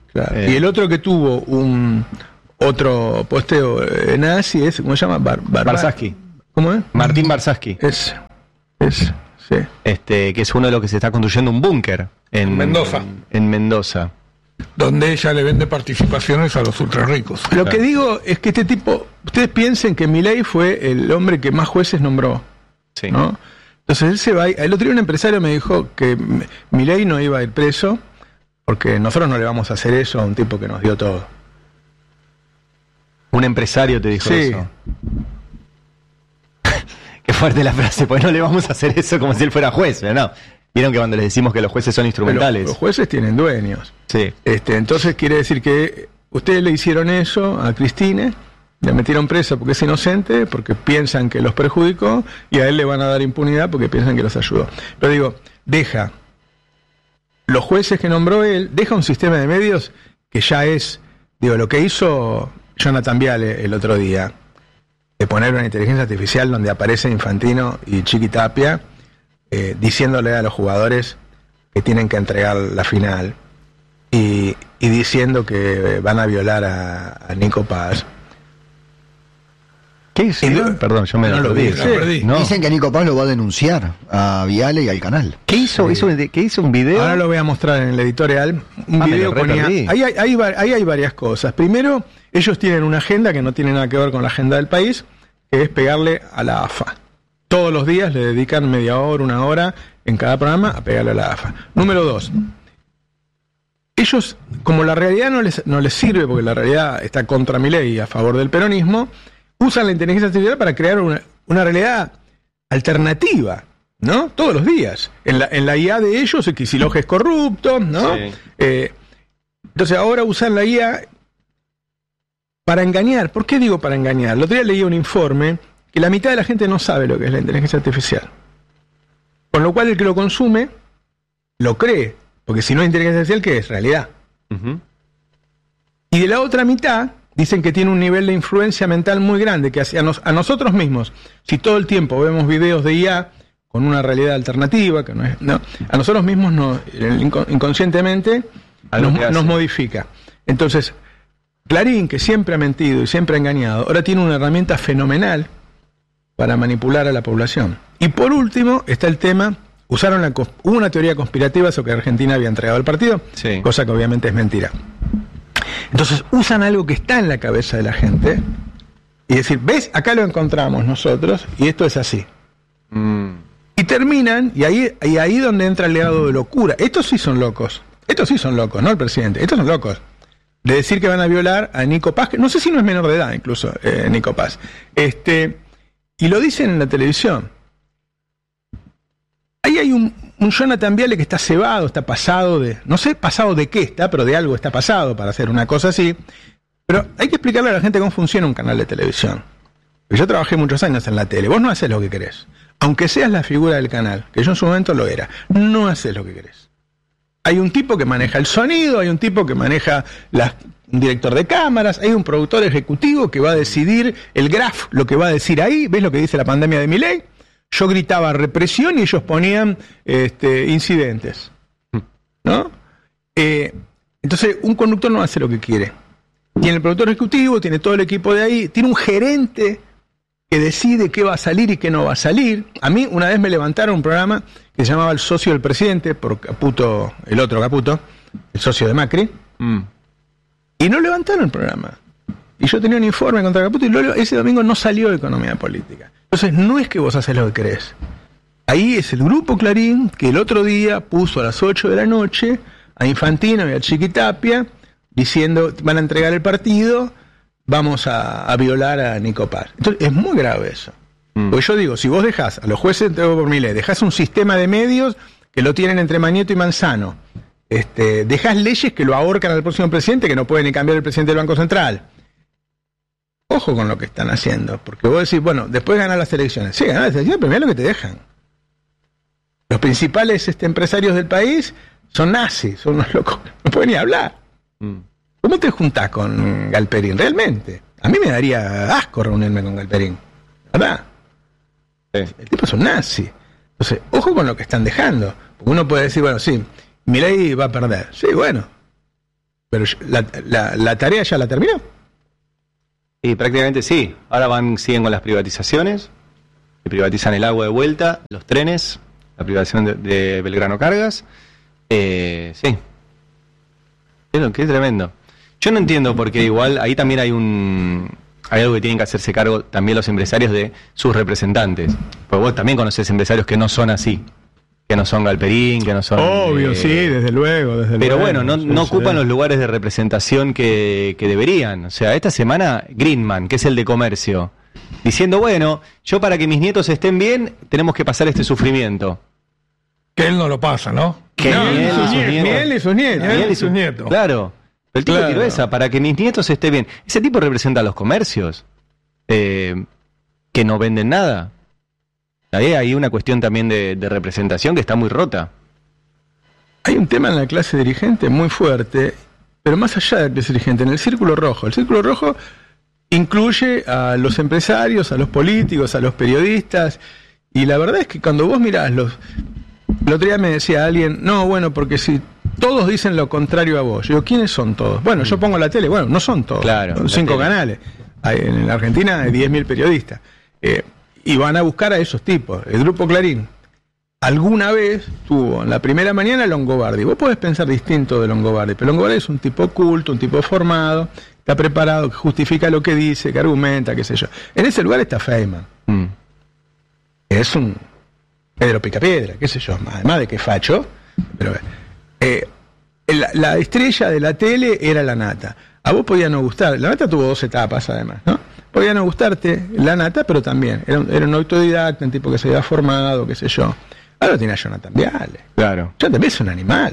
Claro. Eh, Y el otro que tuvo un otro posteo eh, nazi es, ¿cómo se llama? Bar, Bar- Barsaski. ¿Cómo es? Martín Barsaski, Es, es, sí. este, que es uno de los que se está construyendo un búnker en Mendoza. En Mendoza. Donde ella le vende participaciones a los ultrarricos. Lo que digo es que este tipo, ustedes piensen que Milei fue el hombre que más jueces nombró, Sí. ¿no? Entonces él se va, a ir- el otro día un empresario me dijo que M- Milei no iba a ir preso porque nosotros no le vamos a hacer eso a un tipo que nos dio todo. Un empresario te dijo Sí. eso. Qué fuerte la frase, pues no le vamos a hacer eso como si él fuera juez, ¿no? No. Vieron que cuando les decimos que los jueces son Pero instrumentales. los jueces tienen dueños. Sí. Este, entonces quiere decir que ustedes le hicieron eso a Cristina, la metieron presa porque es inocente, porque piensan que los perjudicó, y a él le van a dar impunidad porque piensan que los ayudó. Pero digo, deja los jueces que nombró él, deja un sistema de medios que ya es, digo, lo que hizo Jonathan Viale el otro día, de poner una inteligencia artificial donde aparece Infantino y Chiqui Tapia, eh, diciéndole a los jugadores que tienen que entregar la final, y, y diciendo que van a violar a, a Nico Paz. ¿Qué hizo? Y no- Perdón, yo me no lo lo perdí. vi, la perdí. No. Dicen que Nico Paz lo va a denunciar a Viale y al canal. ¿Qué hizo? ¿Hizo, un- ¿Qué hizo un video? Ahora lo voy a mostrar en el editorial. Un Ah, me video lo re con I A. perdí. Ahí hay, ahí va- ahí hay varias cosas. Primero, ellos tienen una agenda que no tiene nada que ver con la agenda del país, que es pegarle a la A F A. Todos los días le dedican media hora, una hora en cada programa a pegarle a la A F A. Número dos, ellos, como la realidad no les, no les sirve, porque la realidad está contra Milei y a favor del peronismo, usan la inteligencia artificial para crear una, una realidad alternativa, ¿no? Todos los días. En la, en la I A de ellos, el Kicillof es corrupto, ¿no? Sí. Eh, entonces ahora usan la I A para engañar. ¿Por qué digo para engañar? El otro día leí un informe que la mitad de la gente no sabe lo que es la inteligencia artificial. Con lo cual el que lo consume lo cree. Porque si no es inteligencia artificial, ¿qué es? Realidad. Ujú. Y de la otra mitad dicen que tiene un nivel de influencia mental muy grande, que hacia nos- a nosotros mismos, si todo el tiempo vemos videos de I A con una realidad alternativa, que no es, no, a nosotros mismos no, el inco- inconscientemente Algo nos, que hace. nos modifica. Entonces, Clarín, que siempre ha mentido y siempre ha engañado, ahora tiene una herramienta fenomenal para manipular a la población. Y por último está el tema, usaron la, cons- hubo una teoría conspirativa sobre que Argentina había entregado el partido, Sí. cosa que obviamente es mentira. Entonces usan algo que está en la cabeza de la gente y decir, ¿ves? Acá lo encontramos nosotros y esto es así. Mm. Y terminan, y ahí, y ahí donde entra el legado de locura. Estos sí son locos. Estos sí son locos, no el presidente. Estos son locos. De decir que van a violar a Nico Paz, que no sé si no es menor de edad incluso, eh, Nico Paz. Este, y lo dicen en la televisión. Ahí hay un, un Jonathan Viale que está cebado, está pasado de... No sé pasado de qué está, pero de algo está pasado para hacer una cosa así. Pero hay que explicarle a la gente cómo funciona un canal de televisión. Yo trabajé muchos años en la tele. Vos no haces lo que querés. Aunque seas la figura del canal, que yo en su momento lo era, no haces lo que querés. Hay un tipo que maneja el sonido, hay un tipo que maneja las, un director de cámaras, hay un productor ejecutivo que va a decidir el graph, lo que va a decir ahí. ¿Ves lo que dice la pandemia de Milei? Yo gritaba represión y ellos ponían este, incidentes. ¿No? Eh, entonces, un conductor no hace lo que quiere. Tiene el productor ejecutivo, tiene todo el equipo de ahí, tiene un gerente que decide qué va a salir y qué no va a salir. A mí una vez me levantaron un programa que se llamaba El Socio del Presidente, por Caputo, el otro Caputo, el socio de Macri, Mm. y no levantaron el programa. Y yo tenía un informe contra Caputo y luego ese domingo no salió de Economía Política. Entonces no es que vos haces lo que querés. Ahí es el grupo Clarín que el otro día puso a las ocho de la noche a Infantino y a Chiqui Tapia diciendo van a entregar el partido, vamos a, a violar a Nico Paz. Entonces es muy grave eso. Mm. Porque yo digo, si vos dejás a los jueces de por Milei, dejás un sistema de medios que lo tienen entre Mañeto y Manzano, este, dejás leyes que lo ahorcan al próximo presidente, que no puede ni cambiar el presidente del Banco Central. Ojo con lo que están haciendo, porque vos decís, bueno, después ganar las elecciones. Sí, ganar las elecciones, pero mirá lo que te dejan. Los principales este, empresarios del país son nazis, son unos locos, no pueden ni hablar. Mm. ¿Cómo te juntás con Galperín? Realmente. A mí me daría asco reunirme con Galperín. ¿Verdad? Sí. El tipo es un nazi. Entonces, ojo con lo que están dejando. Porque uno puede decir, bueno, sí, Milei va a perder. Sí, bueno. Pero la, la, la tarea ya la terminó. Y prácticamente sí. Ahora van, siguen con las privatizaciones, que privatizan el agua de vuelta, los trenes, la privatización de, de Belgrano Cargas. Eh, sí. Pero qué tremendo. Yo no entiendo porque igual ahí también hay un hay algo que tienen que hacerse cargo también los empresarios de sus representantes. Porque vos también conocés empresarios que no son así, que no son Galperín, que no son... Obvio, eh, sí, desde luego, desde Pero luego. bueno, no, Sí, no sí. ocupan los lugares de representación que, que deberían. O sea, esta semana Greenman, que es el de comercio, diciendo, bueno, yo para que mis nietos estén bien, tenemos que pasar este sufrimiento. Que él no lo pasa, ¿no? Que No, ni ni él sus ni sus nietos, nietos. ni él ni sus nietos. Ni él Él ni y sus nietos. Claro. El tipo Claro. tiró esa, para que mis nietos estén bien. Ese tipo representa a los comercios, eh, que no venden nada. Ahí hay una cuestión también de, de representación que está muy rota. Hay un tema en la clase dirigente muy fuerte, pero más allá de la clase dirigente, en el círculo rojo. El círculo rojo incluye a los empresarios, a los políticos, a los periodistas, y la verdad es que cuando vos mirás los... El otro día me decía alguien, no, bueno, porque si todos dicen lo contrario a vos, yo digo, ¿quiénes son todos? Bueno, yo pongo la tele, bueno, no son todos, Claro, son la cinco tele. canales. Hay, en la Argentina hay diez mil periodistas, eh, y van a buscar a esos tipos. El Grupo Clarín alguna vez tuvo en la primera mañana a Longobardi. Vos podés pensar distinto de Longobardi, pero Longobardi es un tipo culto, un tipo formado, está preparado, que justifica lo que dice, que argumenta, qué sé yo. En ese lugar está Feynman. Mm. Es un Pedro Picapiedra, qué sé yo, además de que facho, pero eh, la, la estrella de la tele era la nata. A vos podía no gustar, la nata tuvo dos etapas además, ¿no? Podía no gustarte la nata, pero también era un, era un autodidacta, un tipo que se había formado, qué sé yo. Ahora tiene a Jonathan Viale. Claro. Jonathan Viale es un animal.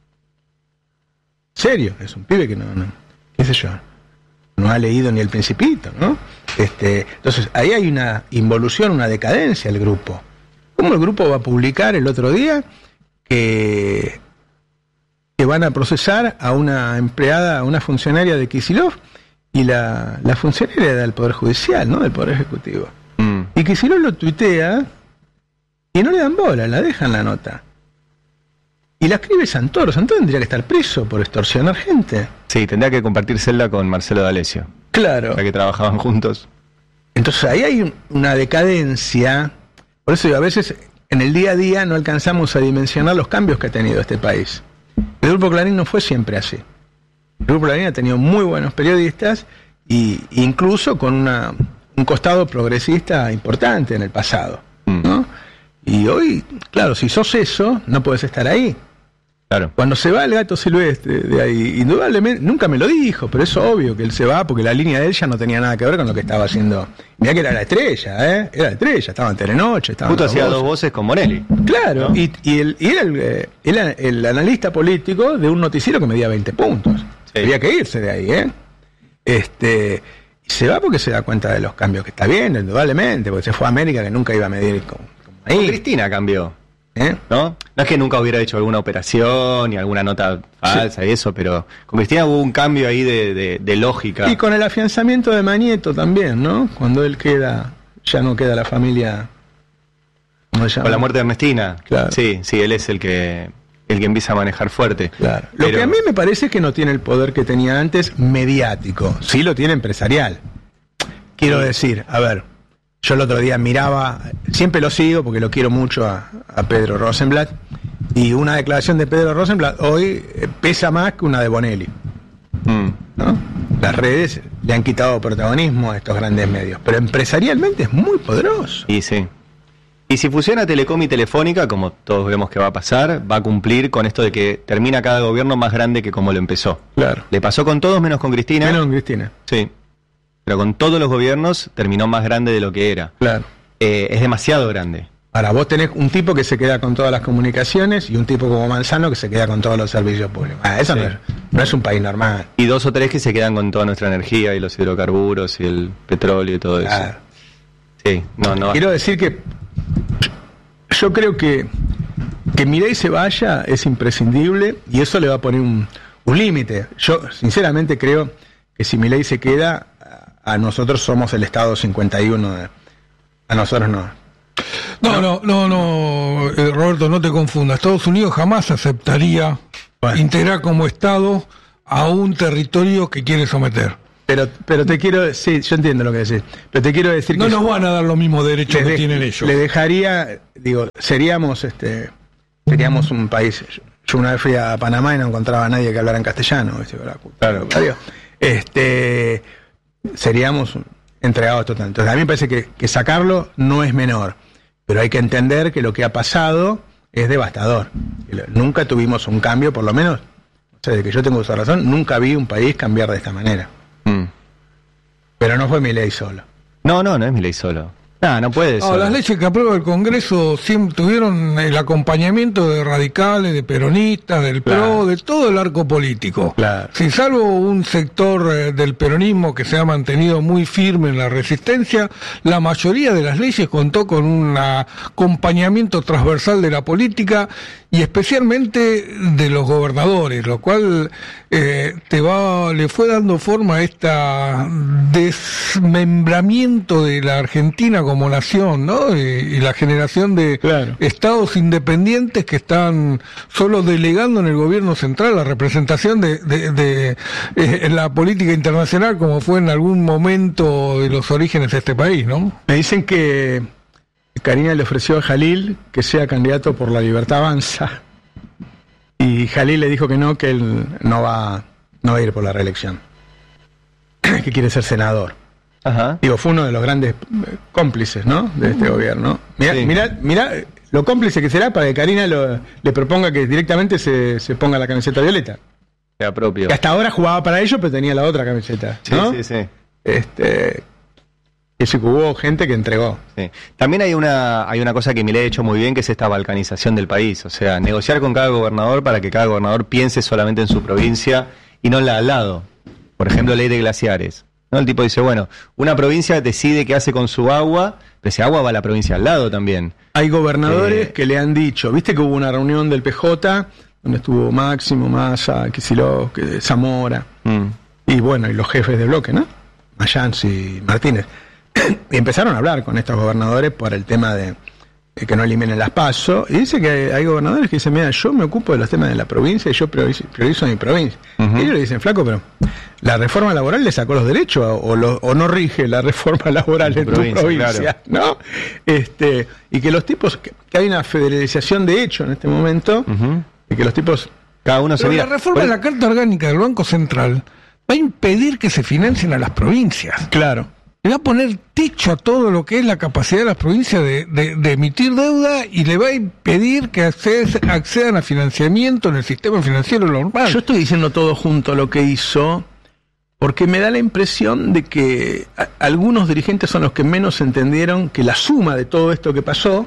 Serio, es un pibe que no, no, qué sé yo, no ha leído ni El Principito, ¿no? Este, entonces, ahí hay una involución, una decadencia del grupo. ¿Cómo el grupo va a publicar el otro día que, que van a procesar a una empleada, a una funcionaria de Kicillof y la, la funcionaria del Poder Judicial, ¿no? Del Poder Ejecutivo? Mm. Y Kicillof lo tuitea y no le dan bola, la dejan la nota. Y la escribe Santoro. Santoro tendría que estar preso por extorsionar gente. Sí, tendría que compartir celda con Marcelo D'Alessio, Claro. ya que trabajaban juntos. Entonces ahí hay un- una decadencia. Por eso digo, a veces en el día a día no alcanzamos a dimensionar los cambios que ha tenido este país. El Grupo Clarín no fue siempre así. El Grupo Clarín ha tenido muy buenos periodistas y incluso con una, un costado progresista importante en el pasado, Mm. ¿no? Y hoy, claro, si sos eso, no podés estar ahí. Claro. Cuando se va el Gato Silvestre de ahí, indudablemente, nunca me lo dijo, pero es obvio que él se va porque la línea de él ya no tenía nada que ver con lo que estaba haciendo. Mirá que era la estrella, ¿eh? Era la estrella, estaba en Telenoche, estaba en Justo Dos hacía Voces. dos voces con Bonelli. Claro, ¿no? y, y, él, y era el, eh, era el analista político de un noticiero que medía veinte puntos. Sí. Había que irse de ahí, ¿eh? Este, y se va porque se da cuenta de los cambios que está viendo, indudablemente, porque se fue a América que nunca iba a medir como, como Con ahí. Cristina cambió, ¿eh? ¿no? No es que nunca hubiera hecho alguna operación ni alguna nota falsa y eso, pero con Cristina hubo un cambio ahí de, de, de lógica. Y con el afianzamiento de Mañeto también, ¿no? Cuando él queda, ya no queda la familia. ¿Cómo se llama? Con la muerte de Ernestina. Claro. Sí, sí, él es el que el que empieza a manejar fuerte. Claro. Lo Pero- que a mí me parece es que no tiene el poder que tenía antes mediático. Sí lo tiene empresarial. Quiero decir, a ver, yo el otro día miraba, siempre lo sigo porque lo quiero mucho a, a Pedro Rosenblatt, y una declaración de Pedro Rosenblatt hoy eh, pesa más que una de Bonelli, Mm. ¿no? Las redes le han quitado protagonismo a estos grandes medios, pero empresarialmente es muy poderoso. Y sí. Y si fusiona Telecom y Telefónica, como todos vemos que va a pasar, va a cumplir con esto de que termina cada gobierno más grande que como lo empezó. Claro. Le pasó con todos menos con Cristina. Menos Cristina. Sí. Pero con todos los gobiernos terminó más grande de lo que era. Claro. Eh, es demasiado grande. Ahora, vos tenés un tipo que se queda con todas las comunicaciones y un tipo como Manzano que se queda con todos los servicios públicos. Ah, eso Sí. no, es, no es un país normal. Y dos o tres que se quedan con toda nuestra energía y los hidrocarburos y el petróleo y todo eso. Claro. Sí, no, no. Quiero decir que yo creo que que Milei se vaya es imprescindible y eso le va a poner un, un límite. Yo sinceramente creo que si Milei se queda, a a nosotros somos el Estado cincuenta y uno. de- a nosotros no. No, no, no, no, eh, Roberto, no te confundas. Estados Unidos jamás aceptaría Bueno. integrar como Estado a un territorio que quiere someter. Pero, pero te quiero, sí, yo entiendo lo que decís, pero te quiero decir no que... No nos van a dar los mismos derechos que de, tienen ellos. Le dejaría, digo, seríamos, este, seríamos un país... Yo una vez fui a Panamá y no encontraba a nadie que hablara en castellano. Claro, claro. Este, seríamos entregados totalmente. Entonces, a mí me parece que, que sacarlo no es menor, pero hay que entender que lo que ha pasado es devastador. Nunca tuvimos un cambio, por lo menos, o sea, de que yo tengo uso de razón, nunca vi un país cambiar de esta manera. Mm. Pero no fue Milei solo. No, no, no es Milei solo. No, no puede no, las leyes que aprueba el Congreso siempre tuvieron el acompañamiento de radicales, de peronistas, del claro. PRO, de todo el arco político. Claro. Si salvo un sector eh, del peronismo que se ha mantenido muy firme en la resistencia, la mayoría de las leyes contó con un acompañamiento transversal de la política y especialmente de los gobernadores, lo cual eh, te va, le fue dando forma a este desmembramiento de la Argentina como nación, ¿no? Y, y la generación de claro. estados independientes que están solo delegando en el gobierno central la representación de, de, de eh, en la política internacional, como fue en algún momento de los orígenes de este país, ¿no? Me dicen que Karina le ofreció a Jalil que sea candidato por La Libertad Avanza y Jalil le dijo que no, que él no va, no va a ir por la reelección, que quiere ser senador. Ajá. Digo, fue uno de los grandes cómplices, ¿no?, de este gobierno. Mirá, sí. mirá, mirá lo cómplice que será para que Karina lo, le proponga que directamente se, se ponga la camiseta violeta. Sea propio. Que hasta ahora jugaba para ello, pero tenía la otra camiseta, ¿no? Sí, sí, sí. Este, eso que hubo gente que entregó. Sí. También hay una hay una cosa que Milei ha hecho muy bien, que es esta balcanización del país. O sea, negociar con cada gobernador para que cada gobernador piense solamente en su provincia y no en la al lado. Por ejemplo, ley de glaciares. ¿No? El tipo dice, bueno, una provincia decide qué hace con su agua, pero ese agua va a la provincia al lado también. Hay gobernadores eh, que le han dicho, viste que hubo una reunión del P J, donde estuvo Máximo, Massa, Kicillof, Zamora, mm. y bueno, y los jefes de bloque, ¿no? Mayans y Martínez. Y empezaron a hablar con estos gobernadores por el tema de, de que no eliminen las PASO, y dice que hay, hay gobernadores que dicen, mira, yo me ocupo de los temas de la provincia y yo priorizo, priorizo mi provincia. Uh-huh. Y ellos le dicen, flaco, pero la reforma laboral le sacó los derechos o, o, lo, o no rige la reforma laboral en tu provincia, provincia claro. ¿no? Este, y que los tipos, que, que hay una federalización de hecho en este momento, uh-huh. y que los tipos, cada uno se pero mira. La reforma de la Carta Orgánica del Banco Central va a impedir que se financien a las provincias. Claro. Le va a poner techo a todo lo que es la capacidad de las provincias de, de, de emitir deuda y le va a impedir que accedes, accedan a financiamiento en el sistema financiero normal. Yo estoy diciendo todo junto lo que hizo, porque me da la impresión de que a, algunos dirigentes son los que menos entendieron que la suma de todo esto que pasó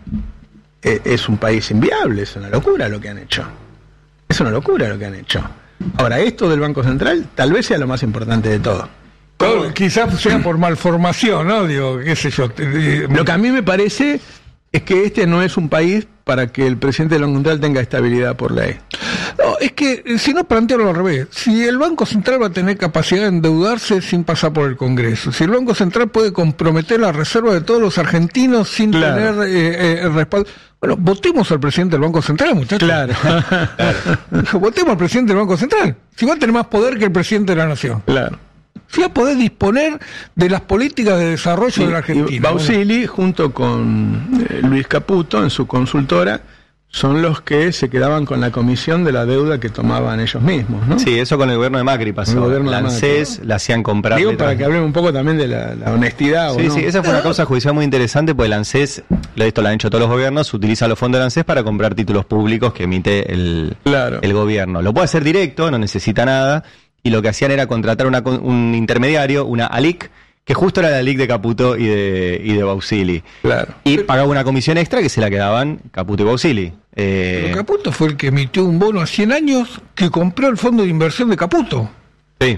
eh, es un país inviable, es una locura lo que han hecho. Es una locura lo que han hecho. Ahora, esto del Banco Central tal vez sea lo más importante de todo. Todo, quizás sea por malformación, ¿no? Digo, qué sé yo. Lo que a mí me parece es que este no es un país para que el presidente del Banco Central tenga estabilidad por ley. No, es que si no plantearlo al revés, si el Banco Central va a tener capacidad de endeudarse sin pasar por el Congreso, si el Banco Central puede comprometer la reserva de todos los argentinos sin claro. tener eh, eh, respaldo. Bueno, votemos al presidente del Banco Central, muchachos. Claro. claro. Votemos al presidente del Banco Central. Si va a tener más poder que el presidente de la Nación. Claro. Si va a poder disponer de las políticas de desarrollo sí, de la Argentina. Bausili, ¿no? junto con eh, Luis Caputo, en su consultora, son los que se quedaban con la comisión de la deuda que tomaban ellos mismos, ¿no? Sí, eso con el gobierno de Macri pasó. La ANSES la hacían comprar. Digo, para que hablemos un poco también de la, la honestidad. Sí, ¿o no? sí, esa fue una causa judicial muy interesante, porque la ANSES, esto lo han hecho todos los gobiernos, utiliza los fondos de la ANSES para comprar títulos públicos que emite el, claro. el gobierno. Lo puede hacer directo, no necesita nada, y lo que hacían era contratar una, un intermediario, una A L I C, que justo era la A L I C de Caputo y de, y de Bausili. Claro. Y pagaba una comisión extra que se la quedaban Caputo y Bausili. Eh... Pero Caputo fue el que emitió un bono a cien años que compró el fondo de inversión de Caputo. Sí.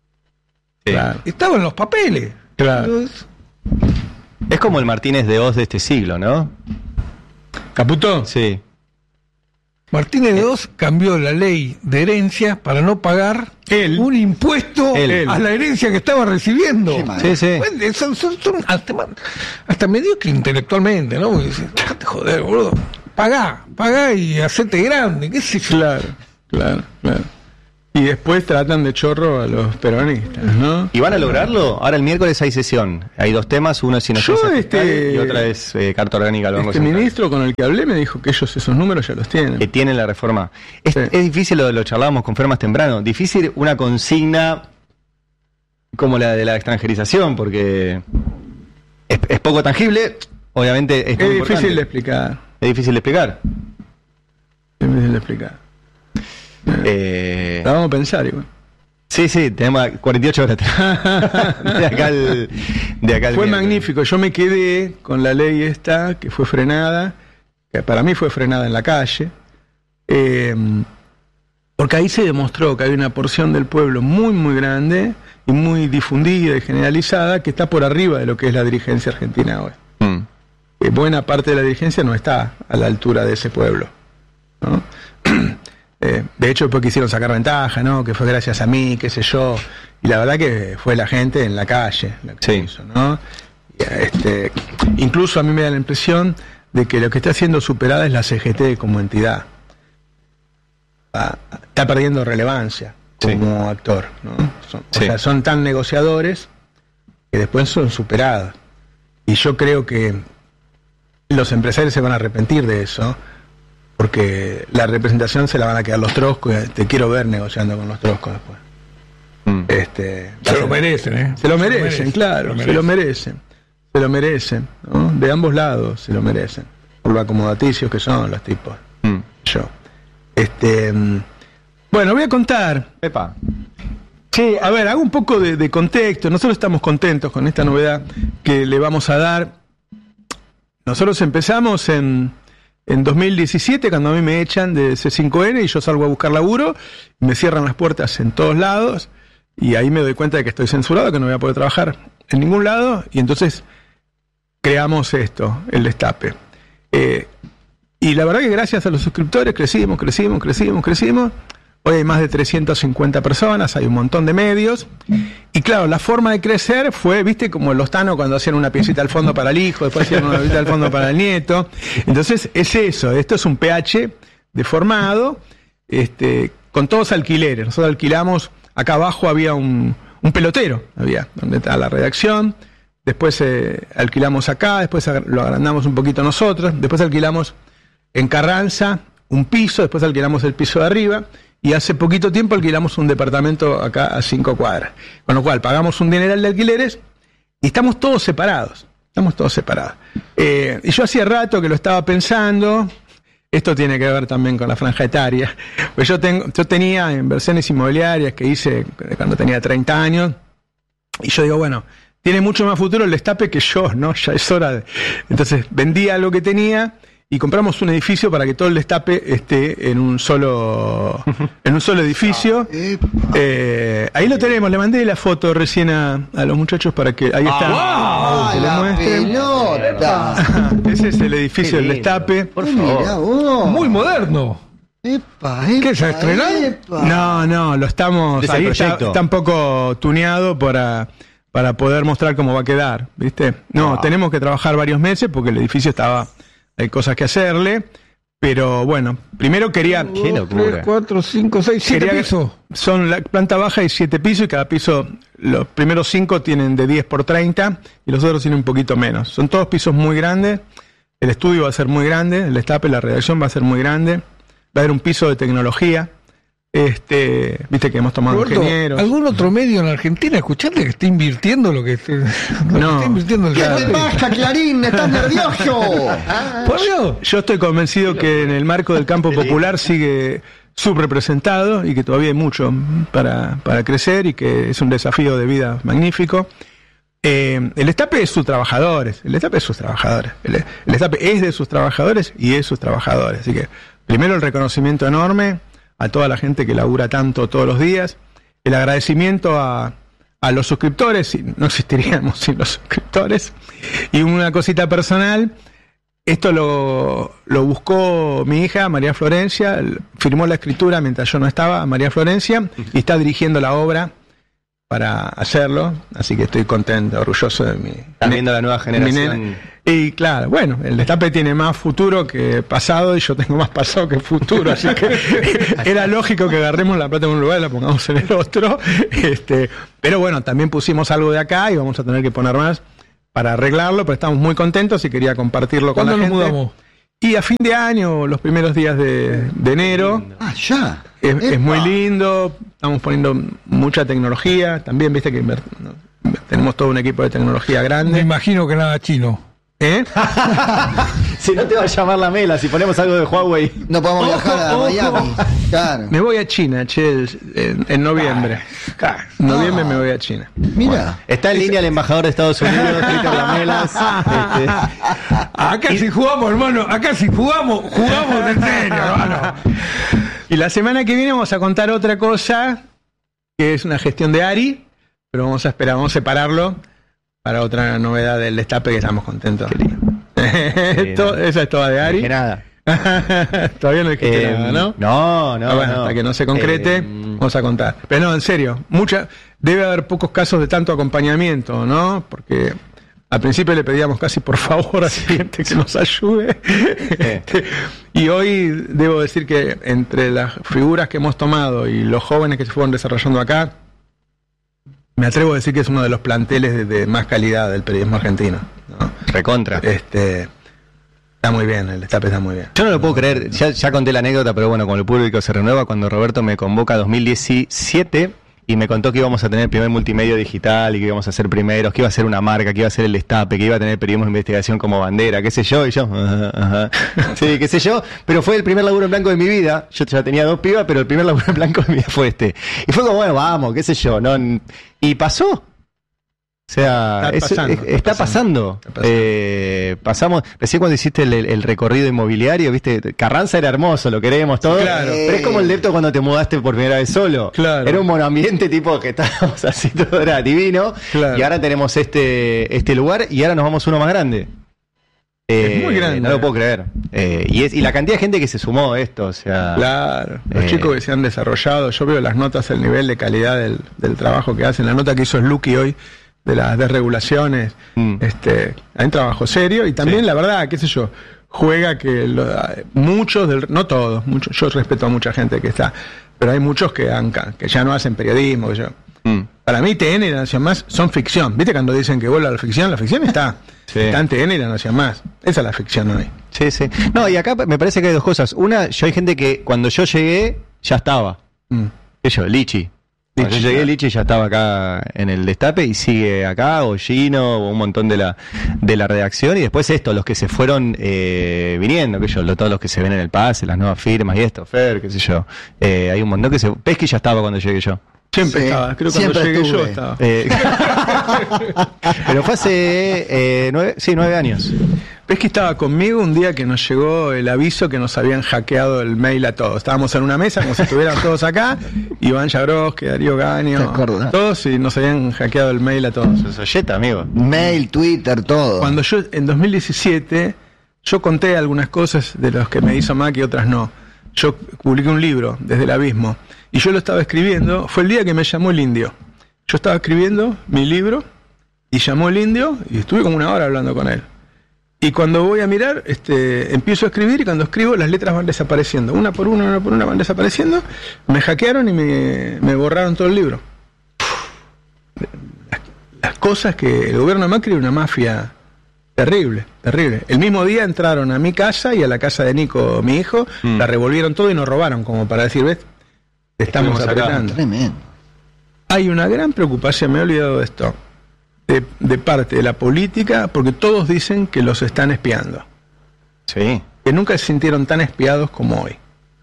sí. Claro. Estaba en los papeles. Claro. Entonces... Es como el Martínez de Oz de este siglo, ¿no? ¿Caputo? Sí. Martínez de Oz cambió la ley de herencias para no pagar él, un impuesto él. a la herencia que estaba recibiendo. Sí, sí. Bueno, son, son, son hasta, hasta mediocre intelectualmente, ¿no? Dice, déjate joder, boludo. Pagá, pagá y hacete grande, qué sé yo. Claro, claro, claro. Y después tratan de chorro a los peronistas, ¿no? ¿Y van a lograrlo? Ahora el miércoles hay sesión. Hay dos temas, uno es inocencia Yo, fiscal este- y otra es eh, carta orgánica del Banco Este Central. ministro con el que hablé me dijo que ellos esos números ya los tienen. Que tienen la reforma. Es, Sí. es difícil, lo, lo charlábamos con Fer más temprano, difícil una consigna como la de la extranjerización, porque es, es poco tangible, obviamente es, Es muy difícil importante. de explicar. Es difícil de explicar. Es difícil de explicar. Eh, La vamos a pensar igual. sí, sí, tenemos cuarenta y ocho horas de acá al, de acá al Fue miércoles. magnífico. Yo me quedé con la ley esta, que fue frenada, que para mí fue frenada en la calle, eh, porque ahí se demostró que hay una porción del pueblo muy, muy grande y muy difundida y generalizada que está por arriba de lo que es la dirigencia argentina hoy. Mm. Eh, buena parte de la dirigencia no está a la altura de ese pueblo, ¿no? Eh, de hecho, después quisieron sacar ventaja, ¿no? Que fue gracias a mí, qué sé yo. Y la verdad que fue la gente en la calle la que Sí. lo hizo, ¿no? Y, este, incluso a mí me da la impresión de que lo que está siendo superada es la C G T como entidad. Ah, está perdiendo relevancia como Sí. actor, ¿no? Son, Sí. O sea, son tan negociadores que después son superados. Y yo creo que los empresarios se van a arrepentir de eso, porque la representación se la van a quedar los troscos, y te quiero ver negociando con los troscos después. Mm. Este, Se lo merecen, ¿eh? se lo merecen, claro, se se lo merecen, se lo merecen, ¿no? De ambos lados se lo merecen, por lo acomodaticios que son los tipos. Mm. Yo. Este, mm, bueno, voy a contar. Pepa. Sí, a ver, hago un poco de, de contexto. Nosotros estamos contentos con esta novedad que le vamos a dar. Nosotros empezamos en, en dos mil diecisiete, cuando a mí me echan de C cinco N y yo salgo a buscar laburo, y me cierran las puertas en todos lados, y ahí me doy cuenta de que estoy censurado, que no voy a poder trabajar en ningún lado, y entonces creamos esto, el Destape. Eh, y la verdad que gracias a los suscriptores crecimos, crecimos, crecimos, crecimos. Hoy hay más de trescientas cincuenta personas, hay un montón de medios. Y claro, la forma de crecer fue, viste, como los Tano cuando hacían una piecita al fondo para el hijo, después hacían una piecita al fondo para el nieto. Entonces, es eso, esto es un P H deformado, este, con todos alquileres. Nosotros alquilamos, acá abajo había un, un pelotero, había, donde está la redacción. Después eh, alquilamos acá, después lo agrandamos un poquito nosotros, después alquilamos en Carranza un piso, después alquilamos el piso de arriba, y hace poquito tiempo alquilamos un departamento acá a cinco cuadras. Con lo cual pagamos un dineral de alquileres y estamos todos separados. Estamos todos separados. Eh, y yo hacía rato que lo estaba pensando. Esto tiene que ver también con la franja etaria. Pues yo, tengo, yo tenía inversiones inmobiliarias que hice cuando tenía treinta años. Y yo digo, bueno, tiene mucho más futuro el Destape que yo, ¿no? Ya es hora de... Entonces vendía lo que tenía y compramos un edificio para que todo el Destape esté en un solo en un solo edificio. Eh, ahí lo tenemos, le mandé la foto recién a, a los muchachos para que ahí está. ¡Ah, que lo la muestren. pelota! Ese es el edificio Qué del lindo. Destape. Por Mirá favor. vos. Muy moderno. Epa, epa, ¿Qué, ya estrenaron? epa. No, no, lo estamos. Es el Ahí está, proyecto. está un poco tuneado para, para poder mostrar cómo va a quedar, ¿viste? No, Wow. tenemos que trabajar varios meses porque el edificio estaba. Hay cosas que hacerle. Pero bueno, primero quería. Qué locura. tres, cuatro, cinco, seis, siete quería- pisos. Son la planta baja y siete pisos, y cada piso, los primeros cinco tienen de diez por treinta y los otros tienen un poquito menos. Son todos pisos muy grandes. El estudio va a ser muy grande, el Destape, la redacción va a ser muy grande. Va a haber un piso de tecnología. Este, viste que hemos tomado Roberto, ingenieros. ¿algún otro medio en Argentina, escuchaste que está invirtiendo lo que, esté- lo que No. está invirtiendo el ¿Qué te Destape? pasa, Clarín? ¿Estás nervioso? Por Dios. Yo estoy convencido que en el marco del campo popular sigue subrepresentado y que todavía hay mucho para, para crecer y que es un desafío de vida magnífico. Eh, el Destape es sus trabajadores, el Destape es sus trabajadores, el, el Destape es de sus trabajadores y es sus trabajadores. Así que primero el reconocimiento enorme a toda la gente que labura tanto todos los días, el agradecimiento a, a los suscriptores, y no existiríamos sin los suscriptores, y una cosita personal. Esto lo, lo buscó mi hija, María Florencia, firmó la escritura mientras yo no estaba, María Florencia, y está dirigiendo la obra para hacerlo, así que estoy contento, orgulloso de mi... Están viendo la nueva generación. mi nena. Y claro, bueno, el destape tiene más futuro que pasado y yo tengo más pasado que futuro, así que era lógico que agarremos la plata en un lugar y la pongamos en el otro. Este, pero bueno, también pusimos algo de acá y vamos a tener que poner más para arreglarlo, pero estamos muy contentos y quería compartirlo con la gente. ¿Cuándo nos mudamos? Y a fin de año, los primeros días de, de enero. Ah, ya. Es, Epa. es muy lindo, estamos poniendo mucha tecnología, también viste que inver- tenemos todo un equipo de tecnología Me grande. imagino que nada chino. ¿Eh? Si no te va a llamar la mela, si ponemos algo de Huawei. No podemos viajar a Miami. Claro. Me voy a China, che, el- en, en noviembre. En noviembre me voy a China. Mira. Está en línea el embajador de Estados Unidos, Peter Lamelas. Este, Acá si jugamos, hermano, acá si jugamos, jugamos en serio, hermano. Y la semana que viene vamos a contar otra cosa, que es una gestión de Ari, pero vamos a esperar, vamos a separarlo para otra novedad del destape que estamos contentos. Esto- esa es toda de no dije Ari. nada. Todavía no dijiste Eh, nada, ¿no? No, no, Ah, bueno, no. hasta que no se concrete, Eh, vamos a contar. Pero no, en serio, mucha, debe haber pocos casos de tanto acompañamiento, ¿no? Porque al principio le pedíamos casi por favor a la gente que nos ayude. Este, y hoy debo decir que entre las figuras que hemos tomado y los jóvenes que se fueron desarrollando acá, me atrevo a decir que es uno de los planteles de, de más calidad del periodismo argentino, ¿no? Recontra. Este, está muy bien, el destape está muy bien. Yo no lo puedo creer, ya, ya conté la anécdota, pero bueno, con el público se renueva cuando Roberto me convoca a dos mil diecisiete y me contó que íbamos a tener el primer multimedio digital y que íbamos a ser primeros, que iba a ser una marca, que iba a ser el destape, que iba a tener periodismo de investigación como bandera, qué sé yo, y yo, ajá, ajá. Sí, qué sé yo, pero fue el primer laburo en blanco de mi vida. Yo ya tenía dos pibas, pero el primer laburo en blanco de mi vida fue este. Y fue como, bueno, vamos, qué sé yo, ¿no? Y pasó. O sea, Está eso- pasando, es- está está pasando. pasando. Está pasando. Eh, pasamos, recién cuando hiciste el, el recorrido inmobiliario, viste, Carranza era hermoso, lo queremos todo. Claro. Pero es como el Depto cuando te mudaste por primera vez solo. Claro. Era un monoambiente tipo que estábamos así, todo era divino. Claro. Y ahora tenemos este, este lugar y ahora nos vamos a uno más grande. Es muy grande. No lo puedo creer. Eh, y, es, y la cantidad de gente que se sumó a esto, o sea. Claro, los Eh. chicos que se han desarrollado, yo veo las notas, el nivel de calidad del, del trabajo que hacen, la nota que hizo Sluky hoy de las desregulaciones, Mm. este, hay un trabajo serio y también Sí. la verdad, qué sé yo, juega que lo- muchos, del, no todos, muchos, yo respeto a mucha gente que está, pero hay muchos que, han, que ya no hacen periodismo, que yo, Mm. para mí T N y La Nación Más son ficción, ¿viste cuando dicen que vuelve a la ficción? La ficción está, Sí. está en T N y La Nación Más, esa es la ficción hoy. Sí, sí. No, y acá me parece que hay dos cosas. Una, yo hay gente que cuando yo llegué, ya estaba. Mm. ¿Qué yo? Lichi. Cuando Lichi, yo llegué, claro. Lichi ya estaba acá en el destape y sigue acá, o Gino, o un montón de la, de la redacción. Y después esto, los que se fueron eh, viniendo, que yo, lo- todos los que se ven en el pase, las nuevas firmas y esto, Fer, qué sé yo. Eh, hay un montón que se... Pesky ya estaba cuando llegué yo. Siempre Sí, estaba, creo que cuando siempre llegué yo estuve. estaba. Eh, pero fue hace eh, nueve, sí, nueve años. Ves que estaba conmigo un día que nos llegó el aviso que nos habían hackeado el mail a todos. Estábamos en una mesa como si estuvieran todos acá, Iván Jagroski, Darío ¿Te Gaño, acordás? todos, y nos habían hackeado el mail a todos. Sos oyeta, amigo. Mail, Twitter, todo. Cuando yo, en dos mil diecisiete, yo conté algunas cosas de los que me hizo Mac y otras no. Yo publiqué un libro, Desde el Abismo, y yo lo estaba escribiendo, fue el día que me llamó el indio. Yo estaba escribiendo mi libro, y llamó el indio, y estuve como una hora hablando con él. Y cuando voy a mirar, este, empiezo a escribir y cuando escribo las letras van desapareciendo. Una por una, una por una van desapareciendo. Me hackearon y me, me borraron todo el libro. Las, las cosas que el gobierno de Macri era una mafia terrible, terrible. El mismo día entraron a mi casa y a la casa de Nico, mi hijo, Mm. la revolvieron todo y nos robaron, como para decir, ves, te estamos Estuvimos acá. apretando. Tremendo. Hay una gran preocupación, me he olvidado de esto, de, de parte de la política, porque todos dicen que los están espiando, Sí, que nunca se sintieron tan espiados como hoy.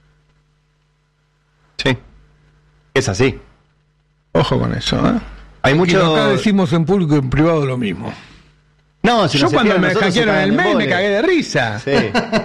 sí. Es así. Ojo con eso, ¿eh? Hay Mucho... mucho... Acá decimos en público y en privado lo mismo. No, si Yo nos cuando espían me nosotros, se hackearon cagan el de mail me embole. cagué de risa. Sí.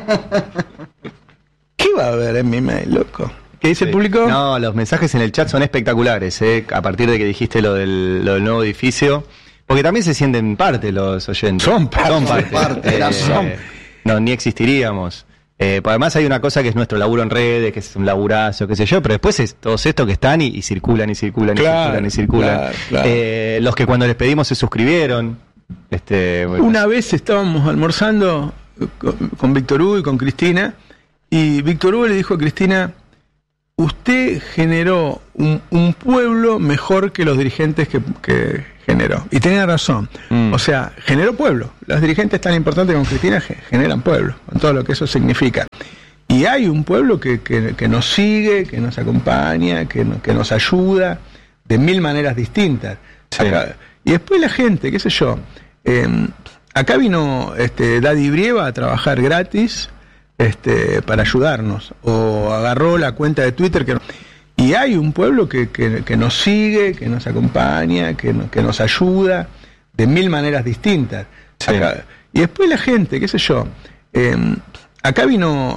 ¿Qué va a haber en mi mail, loco? ¿Qué dice el Sí. público? No, los mensajes en el chat son espectaculares, ¿eh? A partir de que dijiste lo del, lo del nuevo edificio. Porque también se sienten parte los oyentes. Son parte. Son parte. Son parte, Eh, son. no, ni existiríamos. Eh, pues además hay una cosa que es nuestro laburo en redes, que es un laburazo, qué sé yo, pero después es todos estos que están y, y circulan y circulan y Claro, circulan y circulan. claro, claro. Eh, los que cuando les pedimos se suscribieron. Este, Una vez estábamos almorzando con, con Víctor Hugo y con Cristina, y Víctor Hugo le dijo a Cristina: usted generó un, un pueblo mejor que los dirigentes que, que generó. Y tenía razón. Mm. O sea, generó pueblo. Los dirigentes tan importantes como Cristina generan pueblo, con todo lo que eso significa. Y hay un pueblo que, que, que nos sigue, que nos acompaña, que, que nos ayuda de mil maneras distintas. Sí. Acá, y después la gente, qué sé yo, eh, acá vino este, Daddy Brieva a trabajar gratis este, para ayudarnos, o agarró la cuenta de Twitter que... Y hay un pueblo que, que, que nos sigue, que nos acompaña, que, que nos ayuda de mil maneras distintas. Sí. Acá, y después la gente, qué sé yo, eh, acá vino